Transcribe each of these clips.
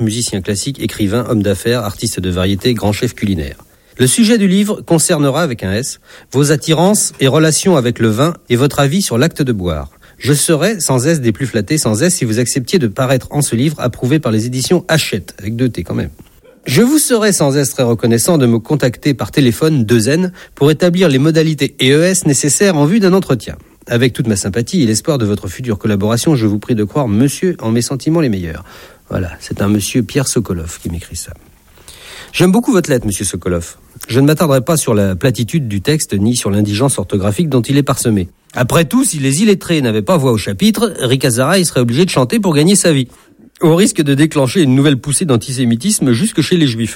musicien classique, écrivain, homme d'affaires, artiste de variété, grand chef culinaire. Le sujet du livre concernera, avec un S, vos attirances et relations avec le vin et votre avis sur l'acte de boire. Je serai, sans S des plus flattés, sans S, si vous acceptiez de paraître en ce livre approuvé par les éditions Hachette, avec 2 T quand même. Je vous serai sans S très reconnaissant de me contacter par téléphone 2N pour établir les modalités EES nécessaires en vue d'un entretien. Avec toute ma sympathie et l'espoir de votre future collaboration, je vous prie de croire monsieur en mes sentiments les meilleurs. Voilà, c'est un monsieur Pierre Sokolov qui m'écrit ça. J'aime beaucoup votre lettre, monsieur Sokolov. Je ne m'attarderai pas sur la platitude du texte ni sur l'indigence orthographique dont il est parsemé. Après tout, si les illettrés n'avaient pas voix au chapitre, Rick Hazara serait obligé de chanter pour gagner sa vie, au risque de déclencher une nouvelle poussée d'antisémitisme jusque chez les juifs.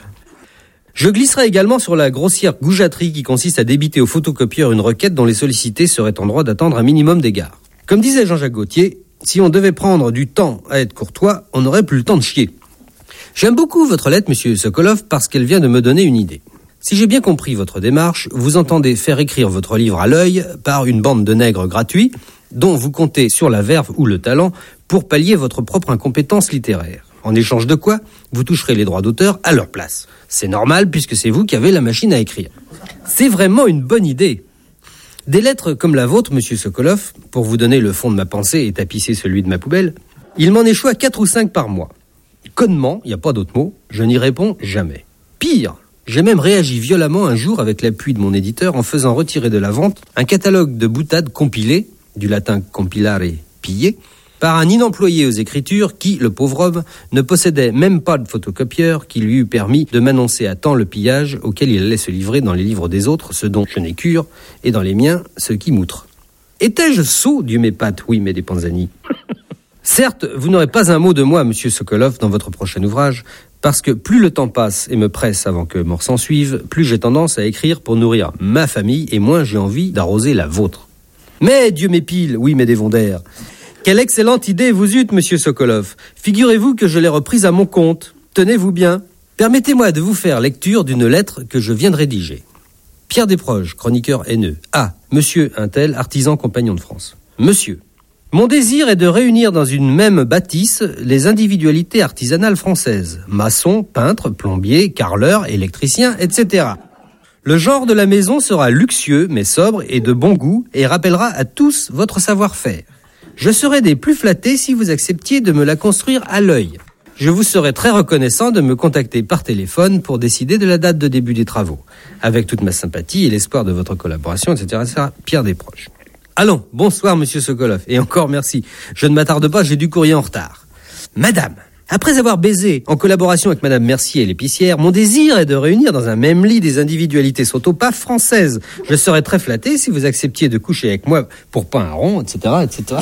Je glisserai également sur la grossière goujaterie qui consiste à débiter au photocopieur une requête dont les sollicités seraient en droit d'attendre un minimum d'égards. Comme disait Jean-Jacques Gaultier, si on devait prendre du temps à être courtois, on n'aurait plus le temps de chier. J'aime beaucoup votre lettre, monsieur Sokolov, parce qu'elle vient de me donner une idée. Si j'ai bien compris votre démarche, vous entendez faire écrire votre livre à l'œil par une bande de nègres gratuits, dont vous comptez sur la verve ou le talent pour pallier votre propre incompétence littéraire. En échange de quoi, vous toucherez les droits d'auteur à leur place. C'est normal puisque c'est vous qui avez la machine à écrire. C'est vraiment une bonne idée. Des lettres comme la vôtre, monsieur Sokolov, pour vous donner le fond de ma pensée et tapisser celui de ma poubelle, il m'en échoue 4 ou 5 par mois. Connement, il n'y a pas d'autre mot, je n'y réponds jamais. Pire, j'ai même réagi violemment un jour avec l'appui de mon éditeur en faisant retirer de la vente un catalogue de boutades compilé, du latin compilare, piller, par un inemployé aux écritures qui, le pauvre homme, ne possédait même pas de photocopieur qui lui eût permis de m'annoncer à temps le pillage auquel il allait se livrer dans les livres des autres, ce dont je n'ai cure, et dans les miens, ce qui m'outre. Étais-je sot, Dieu m'épate, oui, mais des Panzani. Certes, vous n'aurez pas un mot de moi, monsieur Sokolov, dans votre prochain ouvrage, parce que plus le temps passe et me presse avant que mort s'en suive, plus j'ai tendance à écrire pour nourrir ma famille et moins j'ai envie d'arroser la vôtre. Mais Dieu m'épile, oui, mais des vondaires. Quelle excellente idée vous eûtes, monsieur Sokolov. Figurez-vous que je l'ai reprise à mon compte. Tenez-vous bien. Permettez-moi de vous faire lecture d'une lettre que je viens de rédiger. Pierre Desproges, chroniqueur haineux. Ah, monsieur Untel, artisan compagnon de France. Monsieur, mon désir est de réunir dans une même bâtisse les individualités artisanales françaises. Maçon, peintre, plombier, carreleur, électricien, etc. Le genre de la maison sera luxueux, mais sobre et de bon goût, et rappellera à tous votre savoir-faire. Je serais des plus flattés si vous acceptiez de me la construire à l'œil. Je vous serais très reconnaissant de me contacter par téléphone pour décider de la date de début des travaux. Avec toute ma sympathie et l'espoir de votre collaboration, etc. Pierre Desproges. Allons, bonsoir monsieur Sokolov, et encore merci. Je ne m'attarde pas, j'ai du courrier en retard. Madame, après avoir baisé en collaboration avec madame Mercier, l'épicière, mon désir est de réunir dans un même lit des individualités sotopas françaises. Je serais très flatté si vous acceptiez de coucher avec moi pour pain à rond, etc., etc.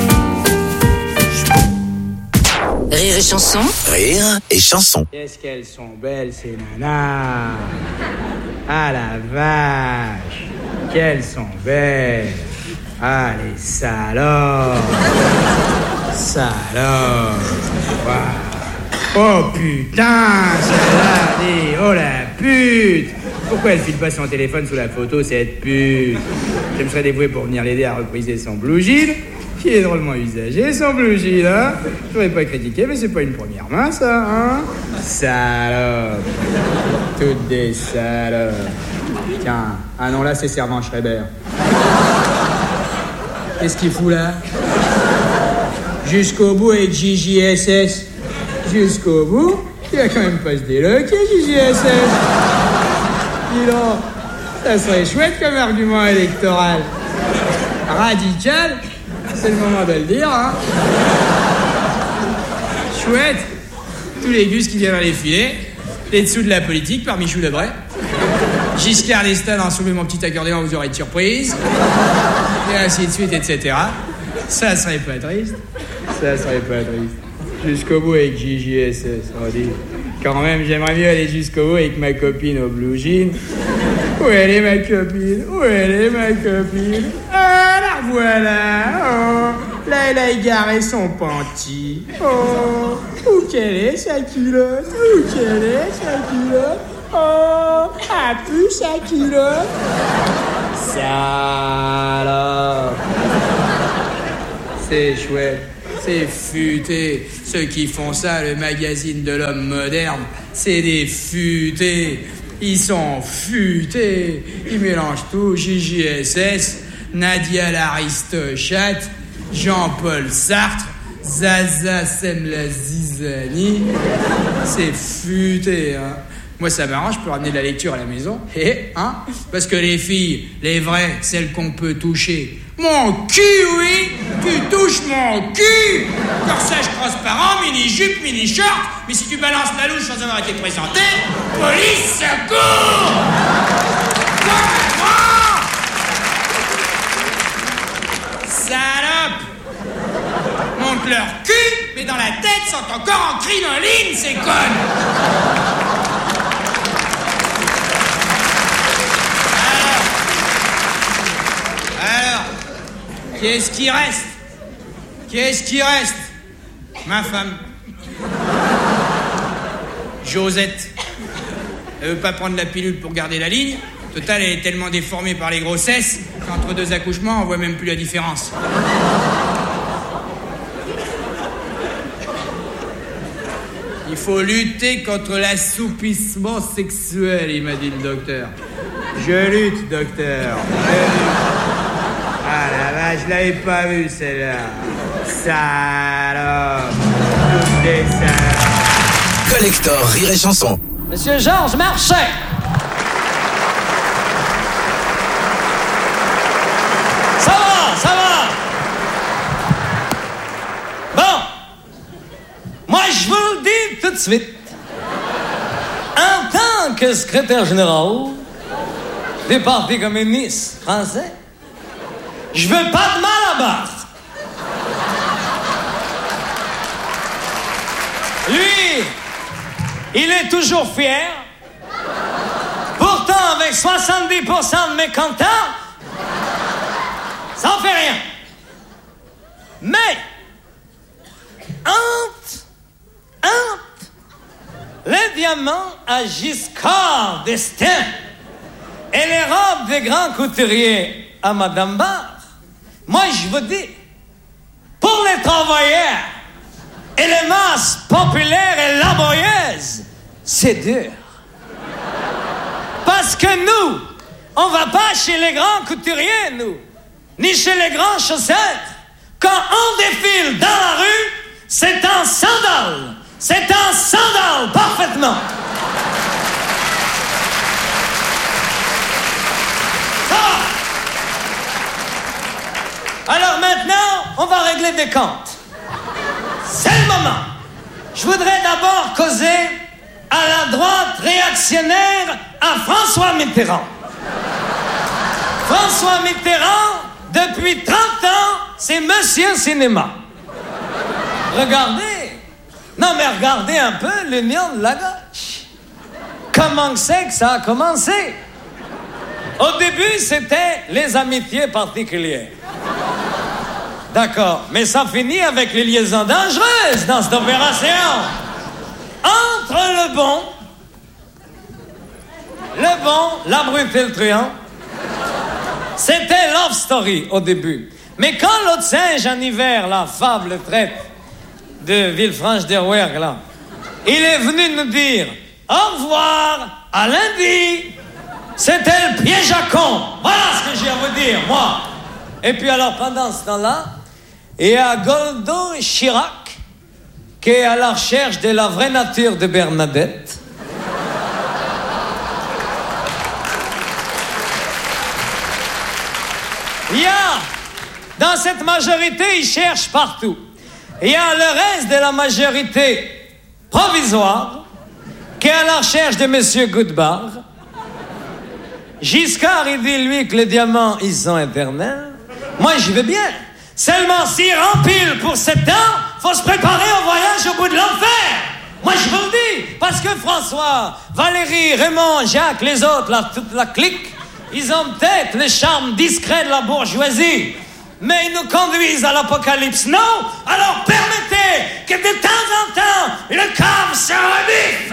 Rire et chanson. Rire et chanson. Qu'est-ce qu'elles sont belles ces nanas. Ah la vache. Qu'elles sont belles. Ah les salopes. Salopes. Wow. Oh putain, celle-là, dis, oh la pute. Pourquoi elle file pas son téléphone sous la photo, cette pute? Je me serais dévoué pour venir l'aider à repriser son blue jean, qui est drôlement usagé, son blue jean, hein. Je n'aurais pas critiqué, mais c'est pas une première main, ça, hein. Salope. Toutes des salopes. Tiens, ah non, là, c'est Servan Schreiber. Qu'est-ce qu'il fout, là? Jusqu'au bout avec JJSS. Jusqu'au bout, il a quand même pas se déloquer, JJSS. Dis donc, ça serait chouette comme argument électoral. Radical, c'est le moment de le dire, hein. Chouette, tous les gus qui viennent dans les filets, les dessous de la politique par Michou Lebray. Giscard d'Estaing en soulevé mon petit accordéon, vous aurez de surprise. Et ainsi de suite, etc. Ça serait pas triste. Ça serait pas triste. Jusqu'au bout avec JJSS, on va dire. Quand même, j'aimerais mieux aller jusqu'au bout avec ma copine au blue jean. Où elle est ma copine? Où elle est ma copine? Ah, la voilà. Oh, là, elle a égaré son panty. Oh, où qu'elle est sa culotte? Où qu'elle est sa culotte? Oh, a pu sa culotte? Salope. C'est chouette. C'est futé. Ceux qui font ça, le magazine de l'homme moderne, c'est des futés. Ils sont futés. Ils mélangent tout. JJSS, Nadia l'Aristochate, Jean-Paul Sartre, Zaza Semla Zizani. C'est futé, hein. Moi, ça m'arrange, je peux ramener de la lecture à la maison. Hein? Parce que les filles, les vraies, celles qu'on peut toucher. Mon cul, oui! Tu touches mon cul! Corsage transparent, mini-jupe, mini-short. Mais si tu balances la louche sans avoir été présenté, police, secours! Salope! Montre leur cul, mais dans la tête sont encore en crinoline, ces connes! Alors, qu'est-ce qui reste? Qu'est-ce qui reste? Ma femme. Josette. Elle veut pas prendre la pilule pour garder la ligne. Total, elle est tellement déformée par les grossesses qu'entre deux accouchements, on voit même plus la différence. Il faut lutter contre l'assoupissement sexuel, il m'a dit le docteur. Je lutte, docteur. Je lutte. Ah la vache, je l'avais pas vue celle-là. Salope. Toutes des salopes. Collector Rire et Chanson. Monsieur Georges Marchais. Ça va. Bon. Moi, je vous le dis tout de suite. En tant que secrétaire général du Parti communiste français, je veux pas de mal à battre. Lui, il est toujours fier. Pourtant, avec 70% de mécontents, ça en fait rien. Mais, entre les diamants à Giscard d'Estaing et les robes des grands couturiers à Madame Barre, moi je vous dis, pour les travailleurs et les masses populaires et laborieuses, c'est dur. Parce que nous, on va pas chez les grands couturiers, nous, ni chez les grands chausseurs. Quand on défile dans la rue, c'est en sandales. C'est en sandales, parfaitement. Ça va. Alors maintenant, on va régler des comptes. C'est le moment. Je voudrais d'abord causer à la droite réactionnaire à François Mitterrand. François Mitterrand, depuis 30 ans, c'est Monsieur Cinéma. Regardez. Non, mais regardez un peu l'union de la gauche. Comment c'est que ça a commencé? Au début, c'était les amitiés particulières. D'accord, mais ça finit avec les liaisons dangereuses dans cette opération. Entre le bon, l'abruti et le truand, c'était love story au début. Mais quand l'autre singe en hiver, la fable traite de Villefranche-d'Rouergue, là, il est venu nous dire au revoir, à lundi. C'était le piège à con. Voilà ce que j'ai à vous dire, moi. Et puis alors, pendant ce temps-là, il y a Goldo Chirac qui est à la recherche de la vraie nature de Bernadette. Il y a, dans cette majorité, ils cherchent partout. Il y a le reste de la majorité provisoire qui est à la recherche de M. Goudbar. Giscard, il dit, lui, que les diamants, ils sont éternels. Moi, j'y vais bien. Seulement, s'il rempile pour 7 ans, faut se préparer au voyage au bout de l'enfer. Moi, je vous le dis, parce que François, Valérie, Raymond, Jacques, les autres, toute la clique, ils ont peut-être le charme discret de la bourgeoisie, mais ils nous conduisent à l'apocalypse, non? Alors permettez que de temps en temps, le câble se rebiffe.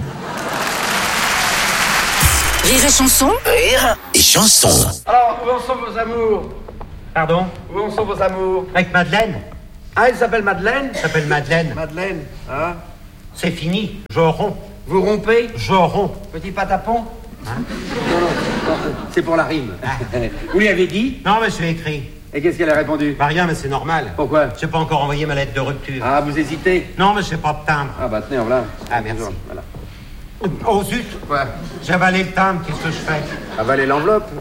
Rire et chanson. Rire et Chanson. Alors, où en sont vos amours? Pardon? Où en sont vos amours? Avec Madeleine? Ah, elle s'appelle Madeleine? Elle s'appelle Madeleine. Madeleine, hein? C'est fini, je romps. Vous rompez? Je romps. Petit patapon? Non, c'est pour la rime. Vous lui avez dit? Non, mais je l'ai écrit. Et qu'est-ce qu'elle a répondu? Bah rien, mais c'est normal. Pourquoi? J'ai pas encore envoyé ma lettre de rupture. Ah, vous hésitez? Non, mais je sais pas de timbre. Ah bah tenez, voilà. Ah, merci. Voilà. Oh zut. Quoi? J'ai avalé le timbre, qu'est-ce que je fais? Avaler l'enveloppe.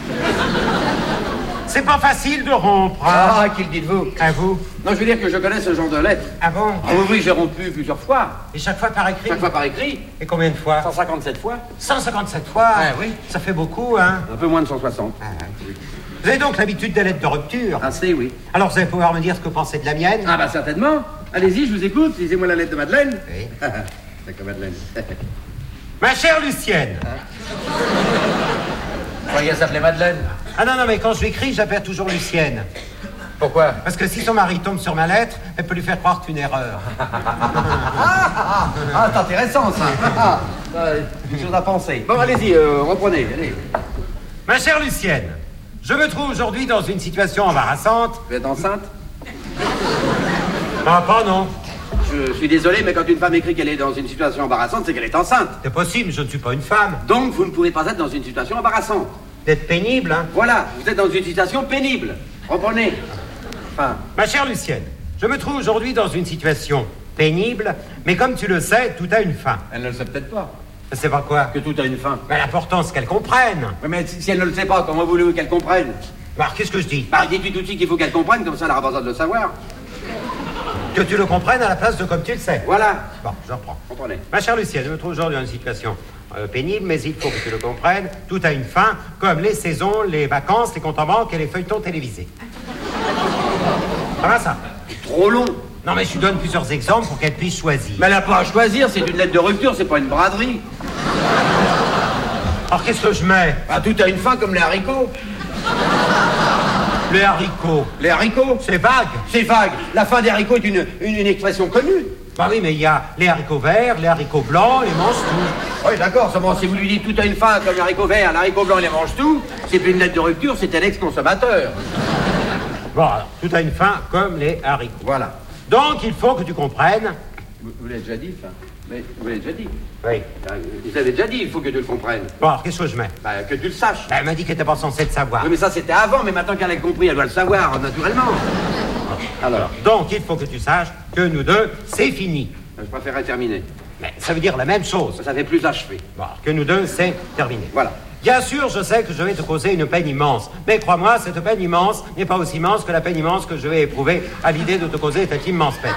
C'est pas facile de rompre, hein? Ah, qui le dites-vous? À vous? Non, je veux dire que je connais ce genre de lettres. Ah bon? Ah oui, j'ai rompu plusieurs fois. Et chaque fois par écrit? Chaque fois par écrit. Et combien de fois? 157 fois. 157 fois? Ah oui. Ça fait beaucoup, hein? Un peu moins de 160. Ah, oui. Vous avez donc l'habitude des lettres de rupture? Assez, oui. Alors vous allez pouvoir me dire ce que vous pensez de la mienne? Ah bah certainement. Allez-y, je vous écoute. Lisez-moi la lettre de Madeleine. Oui. D'accord, Madeleine. Ma chère Lucienne. Vous croyez qu'elle s'appelait Madeleine? Ah non, mais quand je l'écris, j'appelle toujours Lucienne. Pourquoi? Parce que si son mari tombe sur ma lettre, elle peut lui faire croire que c'est une erreur. Ah, c'est intéressant, ça. Une chose à penser. Bon, allez-y, reprenez, allez. Ma chère Lucienne, je me trouve aujourd'hui dans une situation embarrassante. Vous êtes enceinte? Ah, pas non. Je suis désolé, mais quand une femme écrit qu'elle est dans une situation embarrassante, c'est qu'elle est enceinte. C'est possible, je ne suis pas une femme. Donc, vous ne pouvez pas être dans une situation embarrassante. D'être pénible, hein. Voilà, vous êtes dans une situation pénible. Reprenez. Enfin, Ma chère Lucienne, je me trouve aujourd'hui dans une situation pénible, mais comme tu le sais, tout a une fin. elle ne le sait peut-être pas. C'est pas quoi? Que tout a une fin. Mais l'important, c'est qu'elle comprenne. Oui, mais si elle ne le sait pas, comment voulez-vous qu'elle comprenne? Alors, qu'est-ce que je dis? Bah, dites-lui tout de suite qu'il faut qu'elle comprenne, comme ça elle n'aura pas besoin de le savoir. Que tu le comprennes à la place de comme tu le sais. Voilà. Bon, je reprends. Comprenez. Ma chère Lucienne, je me trouve aujourd'hui dans une situation pénible, mais il faut que tu le comprennes. Tout a une fin, comme les saisons, les vacances, les comptes en banque et les feuilletons télévisés. Ça va, ça? Trop long. Non, mais je lui donne plusieurs exemples pour qu'elle puisse choisir. Mais elle n'a pas à choisir, c'est une lettre de rupture, c'est pas une braderie. Alors, qu'est-ce que je mets? Ah, tout a une fin comme les haricots. Les haricots. Les haricots? C'est vague. C'est vague. La fin des haricots est une expression connue. Bah oui, mais il y a les haricots verts, les haricots blancs, les mange tout. Oui, d'accord, seulement si vous lui dites tout a une fin comme les haricots verts, l'haricot blanc, les mange tout, c'est plus une lettre de rupture, c'est un ex-consommateur. Bon, alors, tout a une fin comme les haricots. Voilà. Donc, il faut que tu comprennes. Vous l'avez déjà dit, ça? Mais vous l'avez déjà dit. Oui. Vous avez déjà dit, il faut que tu le comprennes. Bon, alors, qu'est-ce que je mets? Bah, que tu le saches. Elle m'a dit qu'elle n'était pas censée le savoir. Oui, mais ça c'était avant, mais maintenant qu'elle a compris, elle doit le savoir, naturellement. Alors, Donc, il faut que tu saches que nous deux, c'est fini. je préférerais terminer. Mais ça veut dire la même chose. Ça fait plus achevé. Bon, que nous deux, c'est terminé. Voilà. Bien sûr, je sais que je vais te causer une peine immense. Mais crois-moi, cette peine immense n'est pas aussi immense que la peine immense que je vais éprouver à l'idée de te causer cette immense peine.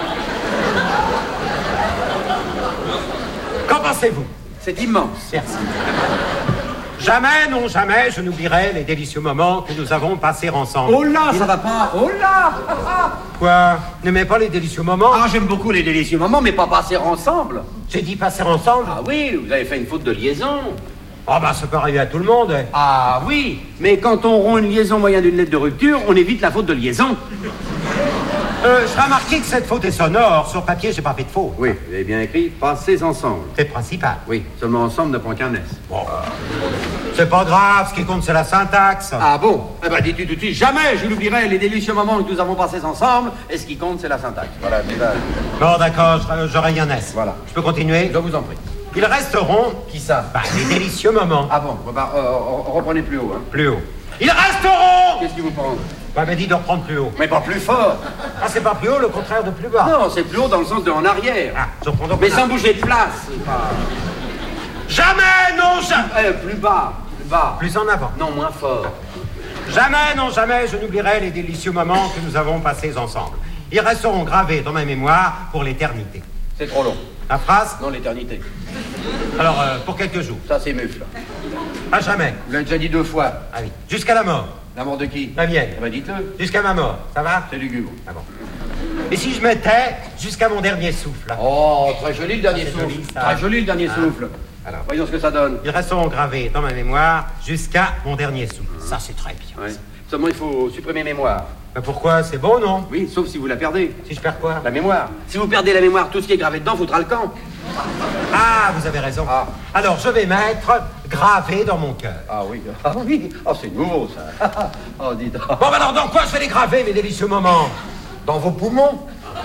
Qu'en pensez-vous? C'est immense. Merci. Jamais, non jamais, je n'oublierai les délicieux moments que nous avons passés ensemble. Oh là, ça va pas. Oh là. Quoi? N'aimez pas les délicieux moments? Ah, j'aime beaucoup les délicieux moments, mais pas passer ensemble. J'ai dit passer ensemble? Ah oui, vous avez fait une faute de liaison. Oh bah ça peut arriver à tout le monde. Ah oui, mais quand on rompt une liaison moyen d'une lettre de rupture, on évite la faute de liaison. Je remarqué que cette faute est sonore. Sur papier, j'ai pas fait de faute. Oui, vous avez bien écrit, passez ensemble. C'est le principal. Oui, seulement ensemble ne prend qu'un S. Bon. C'est pas grave, ce qui compte c'est la syntaxe. Ah bon? Eh ben dites-lui tout de suite, jamais je n'oublierai les délicieux moments que nous avons passés ensemble, et ce qui compte c'est la syntaxe. Voilà, déjà. Bon d'accord, j'aurai un S. Voilà. Je peux continuer? Je vous en prie. Ils resteront... Qui ça? Bah, les délicieux moments. Ah bon, bah, reprenez plus haut, hein. Plus haut. Ils resteront... Qu'est-ce qui vous prend? Bah, m'a dit de reprendre plus haut. Mais pas plus fort. Ah, c'est pas plus haut, le contraire de plus bas. Non, c'est plus haut dans le sens de en arrière. Ah, je reprends donc... Mais sans bouger de place. C'est pas... Jamais, non, jamais... plus bas, plus bas. Plus en avant. Non, moins fort. Jamais, non, jamais, je n'oublierai les délicieux moments que nous avons passés ensemble. Ils resteront gravés dans ma mémoire pour l'éternité. C'est trop long. La phrase? Non, l'éternité. Alors, pour quelques jours. Ça, c'est mufle. À jamais. Vous l'avez déjà dit 2 fois. Ah oui. Jusqu'à la mort. La mort de qui? La mienne. Eh ben, dites-le. Jusqu'à ma mort. Ça va? C'est lugubre. Ah bon. Et si je mettais jusqu'à mon dernier souffle? Oh, très joli le dernier C'est souffle. joli, ça. Très joli le dernier Ah. souffle. Alors, voyons ce que ça donne. Ils resteront gravés dans ma mémoire jusqu'à mon dernier souffle. Ça, c'est très bien. Ouais. Seulement, il faut supprimer mémoire. Mais pourquoi? C'est bon, non? Oui, sauf si vous la perdez. Si je perds quoi? La mémoire. Si vous perdez la mémoire, tout ce qui est gravé dedans foutra le camp. Ah, vous avez raison. Ah. Alors, je vais mettre gravé dans mon cœur. Ah oui. Ah oui. Oh, c'est nouveau, ça. Oh, dites. Bon, bah alors, dans quoi je vais les graver, mes délicieux moments? Dans vos poumons.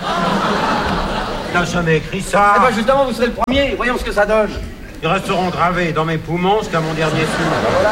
T'as jamais écrit ça. Eh ben justement, vous serez le premier. Voyons ce que ça donne. Ils resteront gravés dans mes poumons jusqu'à mon dernier souffle. Voilà.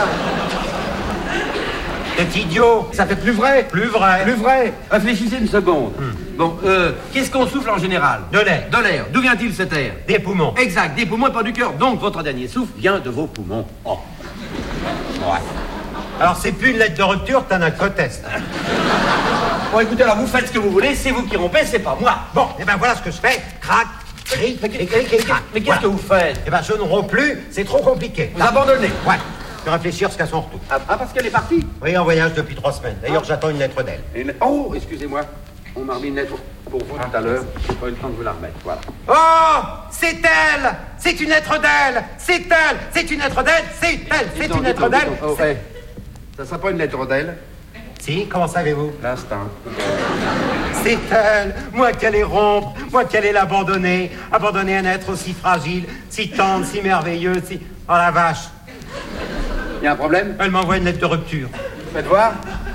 C'est idiot. Ça fait plus vrai. Plus vrai. Plus vrai. Réfléchissez une seconde. Bon, qu'est-ce qu'on souffle en général? De l'air. De l'air. D'où vient-il cet air? Des poumons. Exact, des poumons et pas du cœur. Donc votre dernier souffle vient de vos poumons. Oh. Ouais. Alors c'est plus une lettre de rupture, t'as un cotest. Bon, écoutez, alors vous faites ce que vous voulez, c'est vous qui rompez, c'est pas moi. Bon, et ben voilà ce que je fais. Crac, cric, cric, cric, cric, crac. Mais qu'est-ce que vous faites? Eh ben je ne romps plus, c'est trop compliqué. Vous abandonnez? Ouais. Je vais réfléchir jusqu'à son retour. Ah, parce qu'elle est partie? Oui, en voyage depuis 3 semaines. D'ailleurs, j'attends une lettre d'elle. Oh, excusez-moi. On m'a remis une lettre pour vous tout à l'heure. J'ai pas eu le temps de vous la remettre, voilà. Oh, c'est elle. C'est une lettre d'elle. C'est elle. C'est une lettre d'elle. C'est elle. C'est une lettre d'elle. Oh, hey. Ça sera pas une lettre d'elle? Si, comment savez-vous? L'instinct. C'est elle. Moi qui allais rompre. Moi qui allais l'abandonner. Abandonner un être aussi fragile, si tendre, si merveilleux, si... Oh la vache. Il y a un problème? Elle m'envoie une lettre de rupture. Faites voir.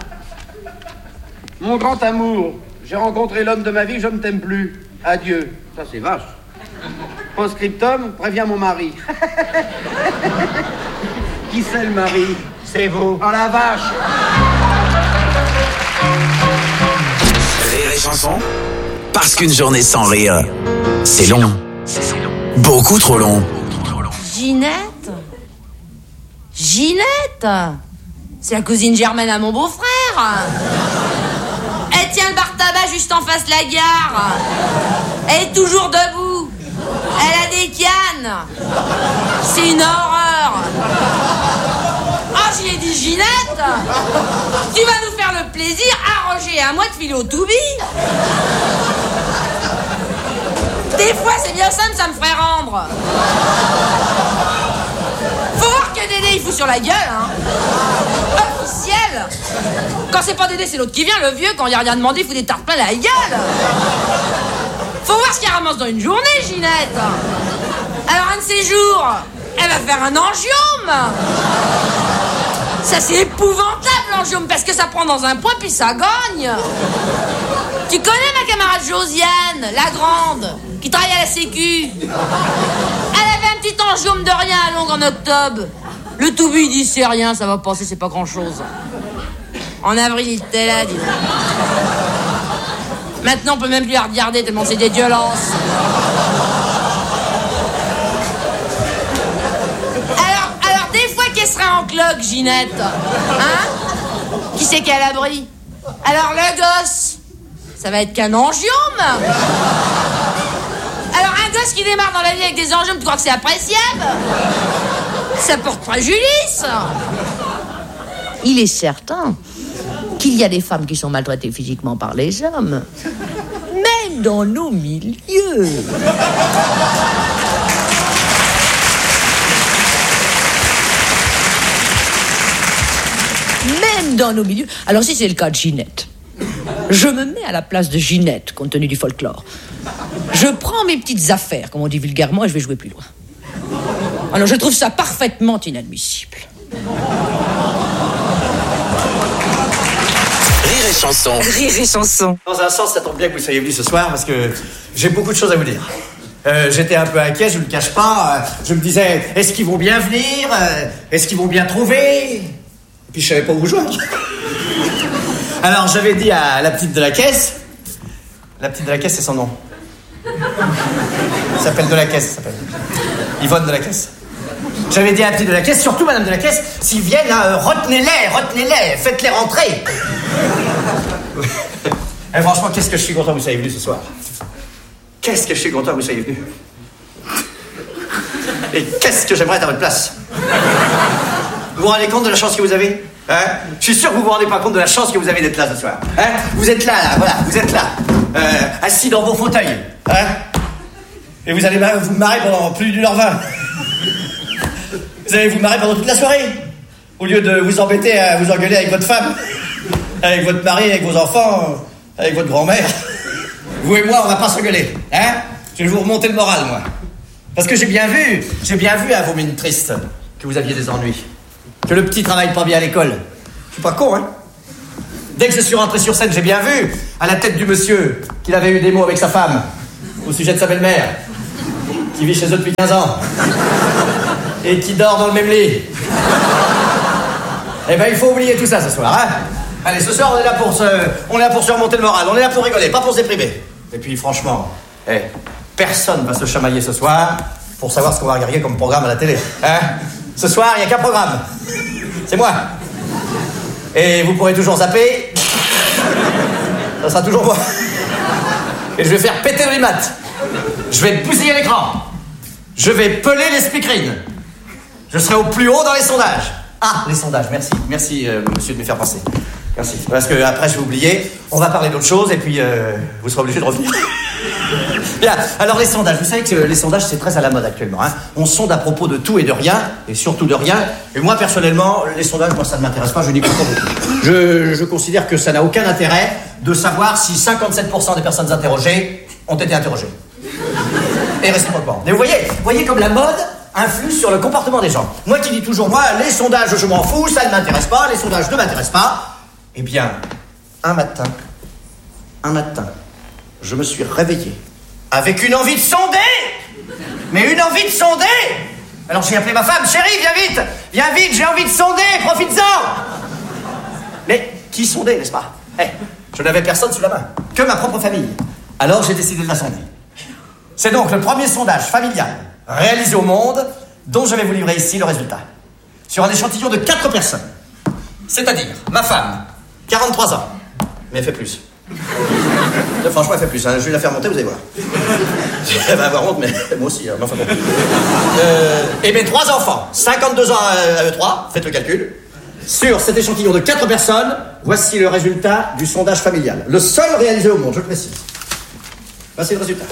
Mon grand amour, j'ai rencontré l'homme de ma vie, je ne t'aime plus. Adieu. Ça, c'est vache. Post-scriptum, préviens mon mari. Qui c'est le mari? C'est vous. Oh la vache. Rire et chanson. Parce qu'une journée sans rire, c'est long. Beaucoup trop long. Ginette? Ginette? C'est la cousine germaine à mon beau-frère. Elle tient le bar tabac juste en face de la gare. Elle est toujours debout. Elle a des cannes. C'est une horreur. Ah, j'y ai dit, Ginette, tu vas nous faire le plaisir à Roger et à moi de filer au Toubi. Des fois, c'est bien simple, ça me ferait rendre. Faut voir que Dédé, il fout sur la gueule, hein. Officiel. Quand c'est pas Dédé, c'est l'autre qui vient, le vieux, quand il a rien demandé, il fout des tartes plein la gueule. Faut voir ce qu'elle ramasse dans une journée, Ginette. Alors, un de ces jours, elle va faire un angiome. Ça, c'est épouvantable, l'angiome, parce que ça prend dans un point, puis ça gagne. Tu connais ma camarade Josiane, la grande, qui travaille à la Sécu. Elle avait un petit angiome de rien à Longue en octobre. Le Toubi dit c'est rien, ça va passer, c'est pas grand-chose. En avril, il était là, dis donc. Maintenant, on peut même plus la regarder tellement c'est dégueulasse. Alors, des fois qu'elle serait en cloque, Ginette, hein? Qui c'est qu'elle abri? Alors, le gosse, ça va être qu'un angiome. Alors, un gosse qui démarre dans la vie avec des angiomes, tu crois que c'est appréciable? Ça porte préjudice. Il est certain qu'il y a des femmes qui sont maltraitées physiquement par les hommes, même dans nos milieux. Même dans nos milieux. Alors si c'est le cas de Ginette, je me mets à la place de Ginette, compte tenu du folklore. Je prends mes petites affaires, comme on dit vulgairement, et je vais jouer plus loin. Alors je trouve ça parfaitement inadmissible. Rire et chanson. Rire et chanson. Dans un sens, ça tombe bien que vous soyez venus ce soir parce que j'ai beaucoup de choses à vous dire. J'étais un peu inquiet, je ne le cache pas. Je me disais, est-ce qu'ils vont bien venir? Est-ce qu'ils vont bien trouver? Et puis je savais pas où vous joindre. Alors j'avais dit à la petite de la caisse. La petite de la caisse, c'est son nom. Elle s'appelle de la caisse, ça s'appelle. Yvonne de la caisse. J'avais dit à la petite de la caisse, surtout madame de la caisse, s'ils viennent, retenez-les, faites-les rentrer. Et franchement, qu'est-ce que je suis content que vous soyez venus ce soir. Qu'est-ce que je suis content que vous soyez venus. Et qu'est-ce que j'aimerais être à votre place. Vous vous rendez compte de la chance que vous avez, hein? Je suis sûr que vous vous rendez pas compte de la chance que vous avez d'être là ce soir, hein? Vous êtes là, voilà, vous êtes là, assis dans vos fauteuils, hein? Et vous allez vous marrer pendant plus d'1h20. Vous allez vous marrer pendant toute la soirée. Au lieu de vous embêter à vous engueuler avec votre femme, avec votre mari, avec vos enfants, avec votre grand-mère. Vous et moi, on va pas s'engueuler, hein? Je vais vous remonter le moral, moi. Parce que j'ai bien vu à vos mines tristes que vous aviez des ennuis. Que le petit travaille pas bien à l'école. Je suis pas con, hein? Dès que je suis rentré sur scène, j'ai bien vu, à la tête du monsieur, qu'il avait eu des mots avec sa femme, au sujet de sa belle-mère, qui vit chez eux depuis 15 ans, et qui dort dans le même lit. Eh ben, il faut oublier tout ça ce soir, hein. Allez, ce soir, on est là pour se remonter le moral, on est là pour rigoler, pas pour se déprimer. Et puis, franchement, personne va se chamailler ce soir pour savoir ce qu'on va regarder comme programme à la télé, hein. Ce soir, il n'y a qu'un programme. C'est moi. Et vous pourrez toujours zapper. Ça sera toujours moi. Et je vais faire péter le remat. Je vais bousiller l'écran. Je vais peler les speakerines. Je serai au plus haut dans les sondages. Ah, les sondages, merci. Merci, monsieur, de me faire penser. Merci. Parce que après, je vais oublier. On va parler d'autre chose et puis vous serez obligé de revenir. Bien, alors les sondages. Vous savez que les sondages, c'est très à la mode actuellement, hein. On sonde à propos de tout et de rien, et surtout de rien. Et moi, personnellement, les sondages, moi, ça ne m'intéresse pas, je n'y crois pas beaucoup. Je considère que ça n'a aucun intérêt de savoir si 57% des personnes interrogées ont été interrogées. Et réciproquement. Mais vous voyez comme la mode influe sur le comportement des gens. Moi qui dis toujours, moi, les sondages, je m'en fous, ça ne m'intéresse pas, les sondages ne m'intéressent pas. Eh bien, un matin, je me suis réveillé avec une envie de sonder. Mais une envie de sonder. Alors j'ai appelé ma femme, chérie, viens vite, j'ai envie de sonder, profites-en. Mais qui sondait, n'est-ce pas? Je n'avais personne sous la main, que ma propre famille. Alors j'ai décidé de la sonder. C'est donc le premier sondage familial réalisé au monde dont je vais vous livrer ici le résultat. Sur un échantillon de 4 personnes. C'est-à-dire ma femme, 43 ans, mais elle fait plus. Franchement, elle fait plus, hein. Je vais la faire monter, vous allez voir. Elle va avoir honte, mais moi aussi, hein. Enfin bon. Et mes 3 enfants, 52 ans à eux 3, faites le calcul. Sur cet échantillon de 4 personnes, voici le résultat du sondage familial. Le seul réalisé au monde, je le précise. Voici le résultat.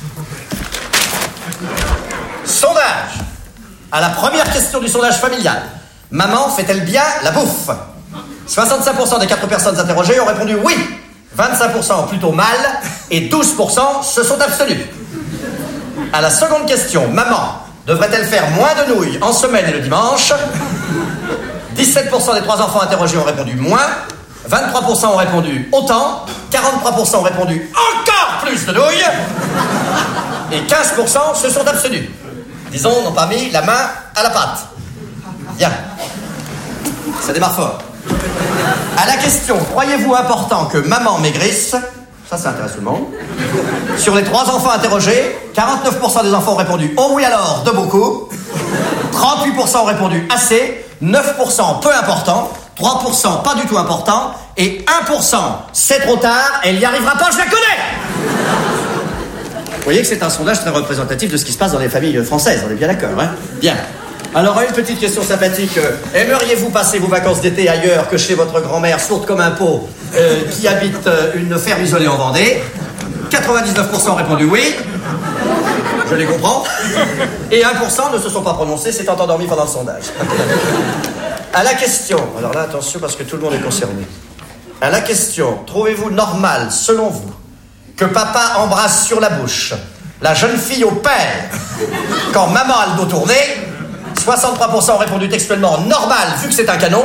Sondage. À la première question du sondage familial. Maman fait-elle bien la bouffe? 65% des 4 personnes interrogées ont répondu oui. 25% plutôt mal et 12% se sont abstenus. À la seconde question, maman devrait-elle faire moins de nouilles en semaine et le dimanche? 17% des 3 enfants interrogés ont répondu moins, 23% ont répondu autant, 43% ont répondu encore plus de nouilles et 15% se sont abstenus. Disons, n'ont pas mis la main à la pâte. Bien. Ça démarre fort. À la question, croyez-vous important que maman maigrisse? Ça intéresse tout le monde. Sur les 3 enfants interrogés, 49% des enfants ont répondu oh oui alors, de beaucoup. 38% ont répondu assez. 9% peu important. 3% pas du tout important. Et 1% c'est trop tard, elle n'y arrivera pas, je la connais. Vous voyez que c'est un sondage très représentatif de ce qui se passe dans les familles françaises, on est bien d'accord, hein? Bien. Alors, une petite question sympathique. Aimeriez-vous passer vos vacances d'été ailleurs que chez votre grand-mère, sourde comme un pot, qui habite une ferme isolée en Vendée? 99% ont répondu oui. Je les comprends. Et 1% ne se sont pas prononcés, s'étant endormis pendant le sondage. À la question, alors là, attention, parce que tout le monde est concerné. À la question, trouvez-vous normal, selon vous, que papa embrasse sur la bouche la jeune fille au père quand maman a le dos tourné? 63% ont répondu textuellement normal vu que c'est un canon.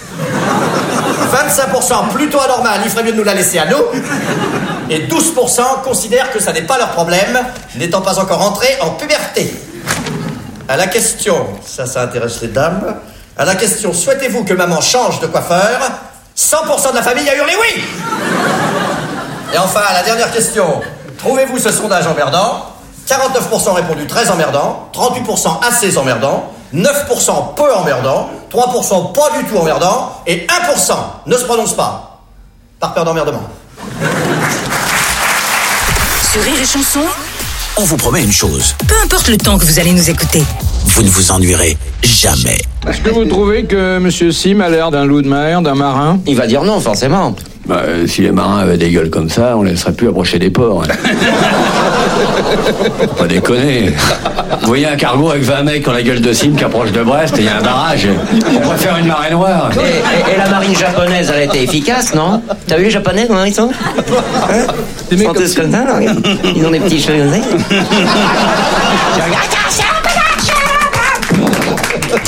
25% plutôt anormal, il ferait mieux de nous la laisser à nous. Et 12% considèrent que ça n'est pas leur problème, n'étant pas encore entrés en puberté. À la question, ça intéresse les dames. À la question, souhaitez-vous que maman change de coiffeur? 100% de la famille a hurlé oui. Et enfin, à la dernière question, trouvez-vous ce sondage emmerdant? 49% ont répondu très emmerdant, 38% assez emmerdant, 9% peu emmerdant, 3% pas du tout emmerdant, et 1% ne se prononce pas, par peur d'emmerdement. Sur Rire et Chanson, On vous promet une chose, peu importe le temps que vous allez nous écouter, vous ne vous ennuierez jamais. Est-ce que vous trouvez que M. Sim a l'air d'un loup de mer, d'un marin? Il va dire non, forcément. Si les marins avaient des gueules comme ça, on ne laisserait plus approcher des ports. Faut pas déconner. Vous voyez un cargo avec 20 mecs qui ont la gueule de Sim qui approche de Brest et il y a un barrage. On préfère une marée noire. Et la marine japonaise, elle a été efficace, non? T'as vu les japonais, comment ils sont? Ils sont tous comme ça, ils ont des petits cheveux comme ça.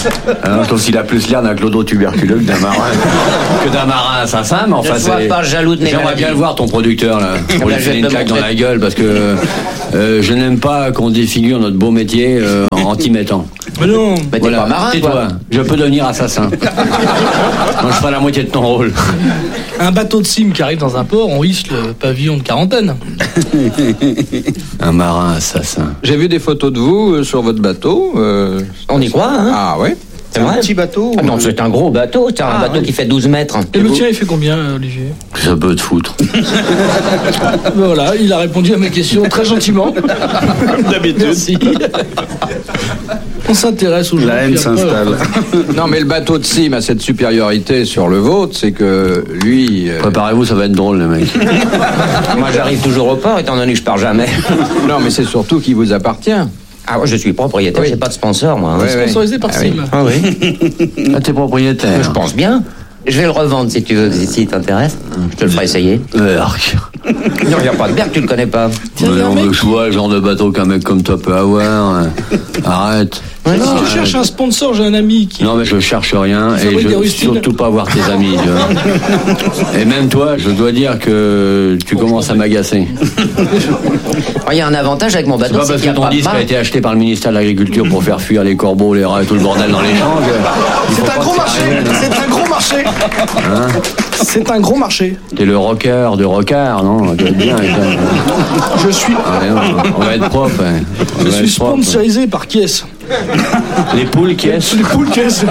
Sauf s'il a plus l'air d'un clodo tuberculeux que d'un marin assassin, mais enfin ne sois pas jaloux de mes J'aimerais maladies. bien le voir ton producteur là, pour lui je vais filer une te claque dans montrer. la gueule, parce que je n'aime pas qu'on défigure notre beau métier en t'y mettant. Mais non. Bah, t'es pas marin, tais-toi. toi. Je peux devenir assassin. Moi, je ferai la moitié de ton rôle. Un bateau de cime qui arrive dans un port, on hisse le pavillon de quarantaine. Un marin assassin. J'ai vu des photos de vous sur votre bateau. On y croit, hein? Ah ouais. C'est vrai? Un petit bateau. Ah non, c'est un gros bateau. C'est un bateau qui fait 12 mètres. Et le tien, il fait combien, Olivier? Ça peut te foutre. Voilà, il a répondu à ma question très gentiment. D'habitude. Merci. On s'intéresse aux gens. La haine puis après, s'installe. Non, mais le bateau de Sim a cette supériorité sur le vôtre, c'est que lui. Préparez-vous, ça va être drôle, les mecs. Moi, j'arrive toujours au port, étant donné que je pars jamais. Non, mais c'est surtout qu'il vous appartient. Ah, ouais, je suis propriétaire, j'ai pas de sponsor, moi. Ouais, ouais. Sponsorisé par Sim. Ah oui. Ah, t'es propriétaire. Je pense bien. Je vais le revendre si tu veux, si t'intéresse. Je te le ferai essayer. Berk. Non, il n'y a pas de Berk, tu le connais pas. Non, mais je vois le genre de bateau qu'un mec comme toi peut avoir. Arrête. Si tu cherches un sponsor, j'ai un ami qui. Non, mais je cherche rien Ça et va, je des veux rustines. surtout pas voir tes amis. Tu vois. Et même toi, je dois dire que tu commences à m'agacer. Il y a un avantage avec mon C'est bateau, pas c'est parce qu'il que n'y a ton pas de disque mât. a été acheté par le ministère de l'Agriculture pour faire fuir les corbeaux, les rats et tout le bordel dans les champs. C'est un gros marché. C'est un gros marché. Hein, C'est un gros marché. t'es le rocker de rockard, non? Tu dois être bien. Je suis. On va être propre. Hein. On Je va suis être propre. sponsorisé par Kies. Les poules qui est. Les poules Kies.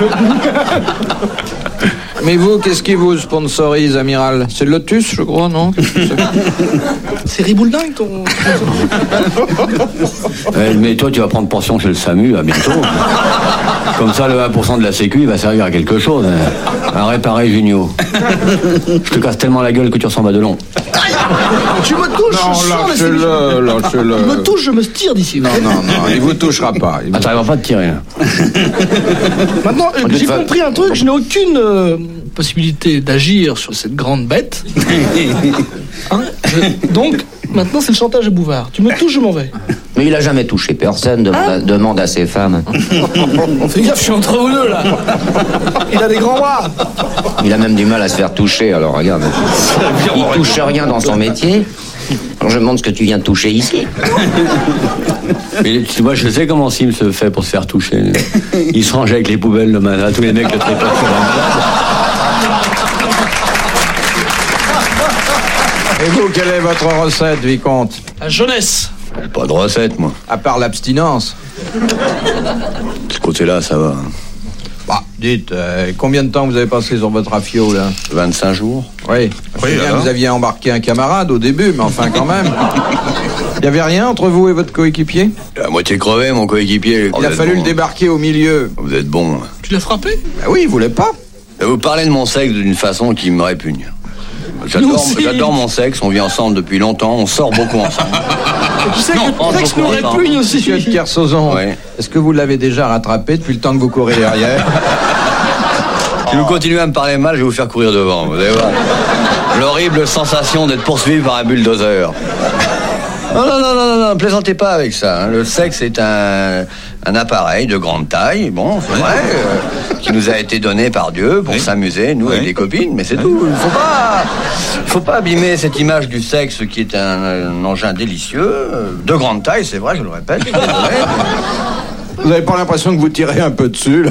Mais vous, qu'est-ce qui vous sponsorise, amiral? C'est Lotus, je crois, non? C'est Ribouledingue, ton. Mais toi, tu vas prendre pension chez le SAMU, là, bientôt. Comme ça, le 1% de la Sécu, il va servir à quelque chose. Hein. À réparer Junio. Je te casse tellement la gueule que tu ressembles à Delon. Tu me touches. Non, je sens les lâchez-le, lâchez-le. Il me touche, je me tire d'ici. Non, il vous touchera pas. Ah, t'arriveras pas à te tirer, là. Maintenant, de j'ai fa- compris un truc, je n'ai aucune possibilité d'agir sur cette grande bête. Hein, donc, maintenant, c'est le chantage à Bouvard. Tu me touches, je m'en vais. Mais il a jamais touché personne, demande à ses femmes. Fais gaffe, je suis entre vous deux, là. Il a des grands bras. Il a même du mal à se faire toucher, alors regarde. Il touche rien dans son métier. Alors je me demande ce que tu viens de toucher ici. Mais tu vois, je sais comment Sim se fait pour se faire toucher. Il se range avec les poubelles le matin. Tous les mecs le trépassent sur la malade. Et vous, quelle est votre recette, Vicomte? La jeunesse. Pas de recette, moi. À part l'abstinence. De ce côté-là, ça va. Bah, dites, combien de temps vous avez passé sur votre rafio, là? 25 jours. Oui. C'est bien que vous aviez embarqué un camarade au début, mais enfin, quand même. Il n'y avait rien entre vous et votre coéquipier? À moitié crevé, mon coéquipier. Il a fallu le débarquer au milieu. Vous êtes bon. Tu l'as frappé? Bah oui, il voulait pas. Vous parlez de mon sexe d'une façon qui me répugne. Nous aussi. J'adore mon sexe, on vit ensemble depuis longtemps, on sort beaucoup ensemble. Tu sais Non, que le texte nous beaucoup répugne aussi. Monsieur de Kersozon, Ouais. est-ce que vous l'avez déjà rattrapé depuis le temps que vous courez derrière? Si vous continuez à me parler mal, je vais vous faire courir devant, vous allez voir. L'horrible sensation d'être poursuivi par un bulldozer. Non, plaisantez pas avec ça. Hein. Le sexe est un appareil de grande taille, bon, c'est vrai, qui nous a été donné par Dieu pour s'amuser, nous, avec les copines, mais c'est tout. Il faut pas abîmer cette image du sexe qui est un engin délicieux, de grande taille, c'est vrai, je le répète. Je suis désolé. Vous n'avez pas l'impression que vous tirez un peu dessus, là?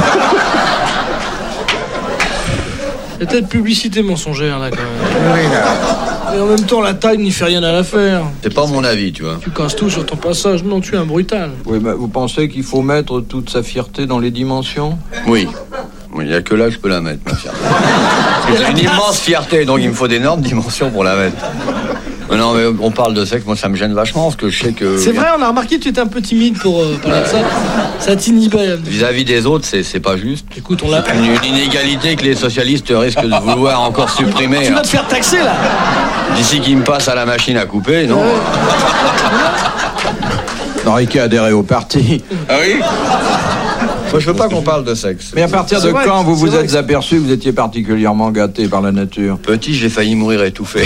C'est peut-être publicité mensongère, là, quand même. Et en même temps, la taille n'y fait rien à l'affaire. C'est pas mon avis, tu vois. Tu casses tout sur ton passage. Non, tu es un brutal. Oui, mais vous pensez qu'il faut mettre toute sa fierté dans les dimensions? Oui. Il n'y a que là que je peux la mettre, ma fierté. J'ai une immense fierté, donc il me faut d'énormes dimensions pour la mettre. Non, mais on parle de sexe, moi ça me gêne vachement, parce que je sais que... C'est vrai, on a remarqué que tu étais un peu timide pour parler de ça. Ça t'inhibait. Vis-à-vis des autres, c'est pas juste. Écoute, on l'a... Une inégalité que les socialistes risquent de vouloir encore supprimer. Tu vas te faire taxer, là. D'ici qu'ils me passent à la machine à couper, non. N'aurait qu'à adhérer au parti. Ah oui. Moi, je veux pas qu'on parle de sexe. Mais à partir de quand vous vous êtes aperçu que vous étiez particulièrement gâté par la nature? Petit, j'ai failli mourir étouffé.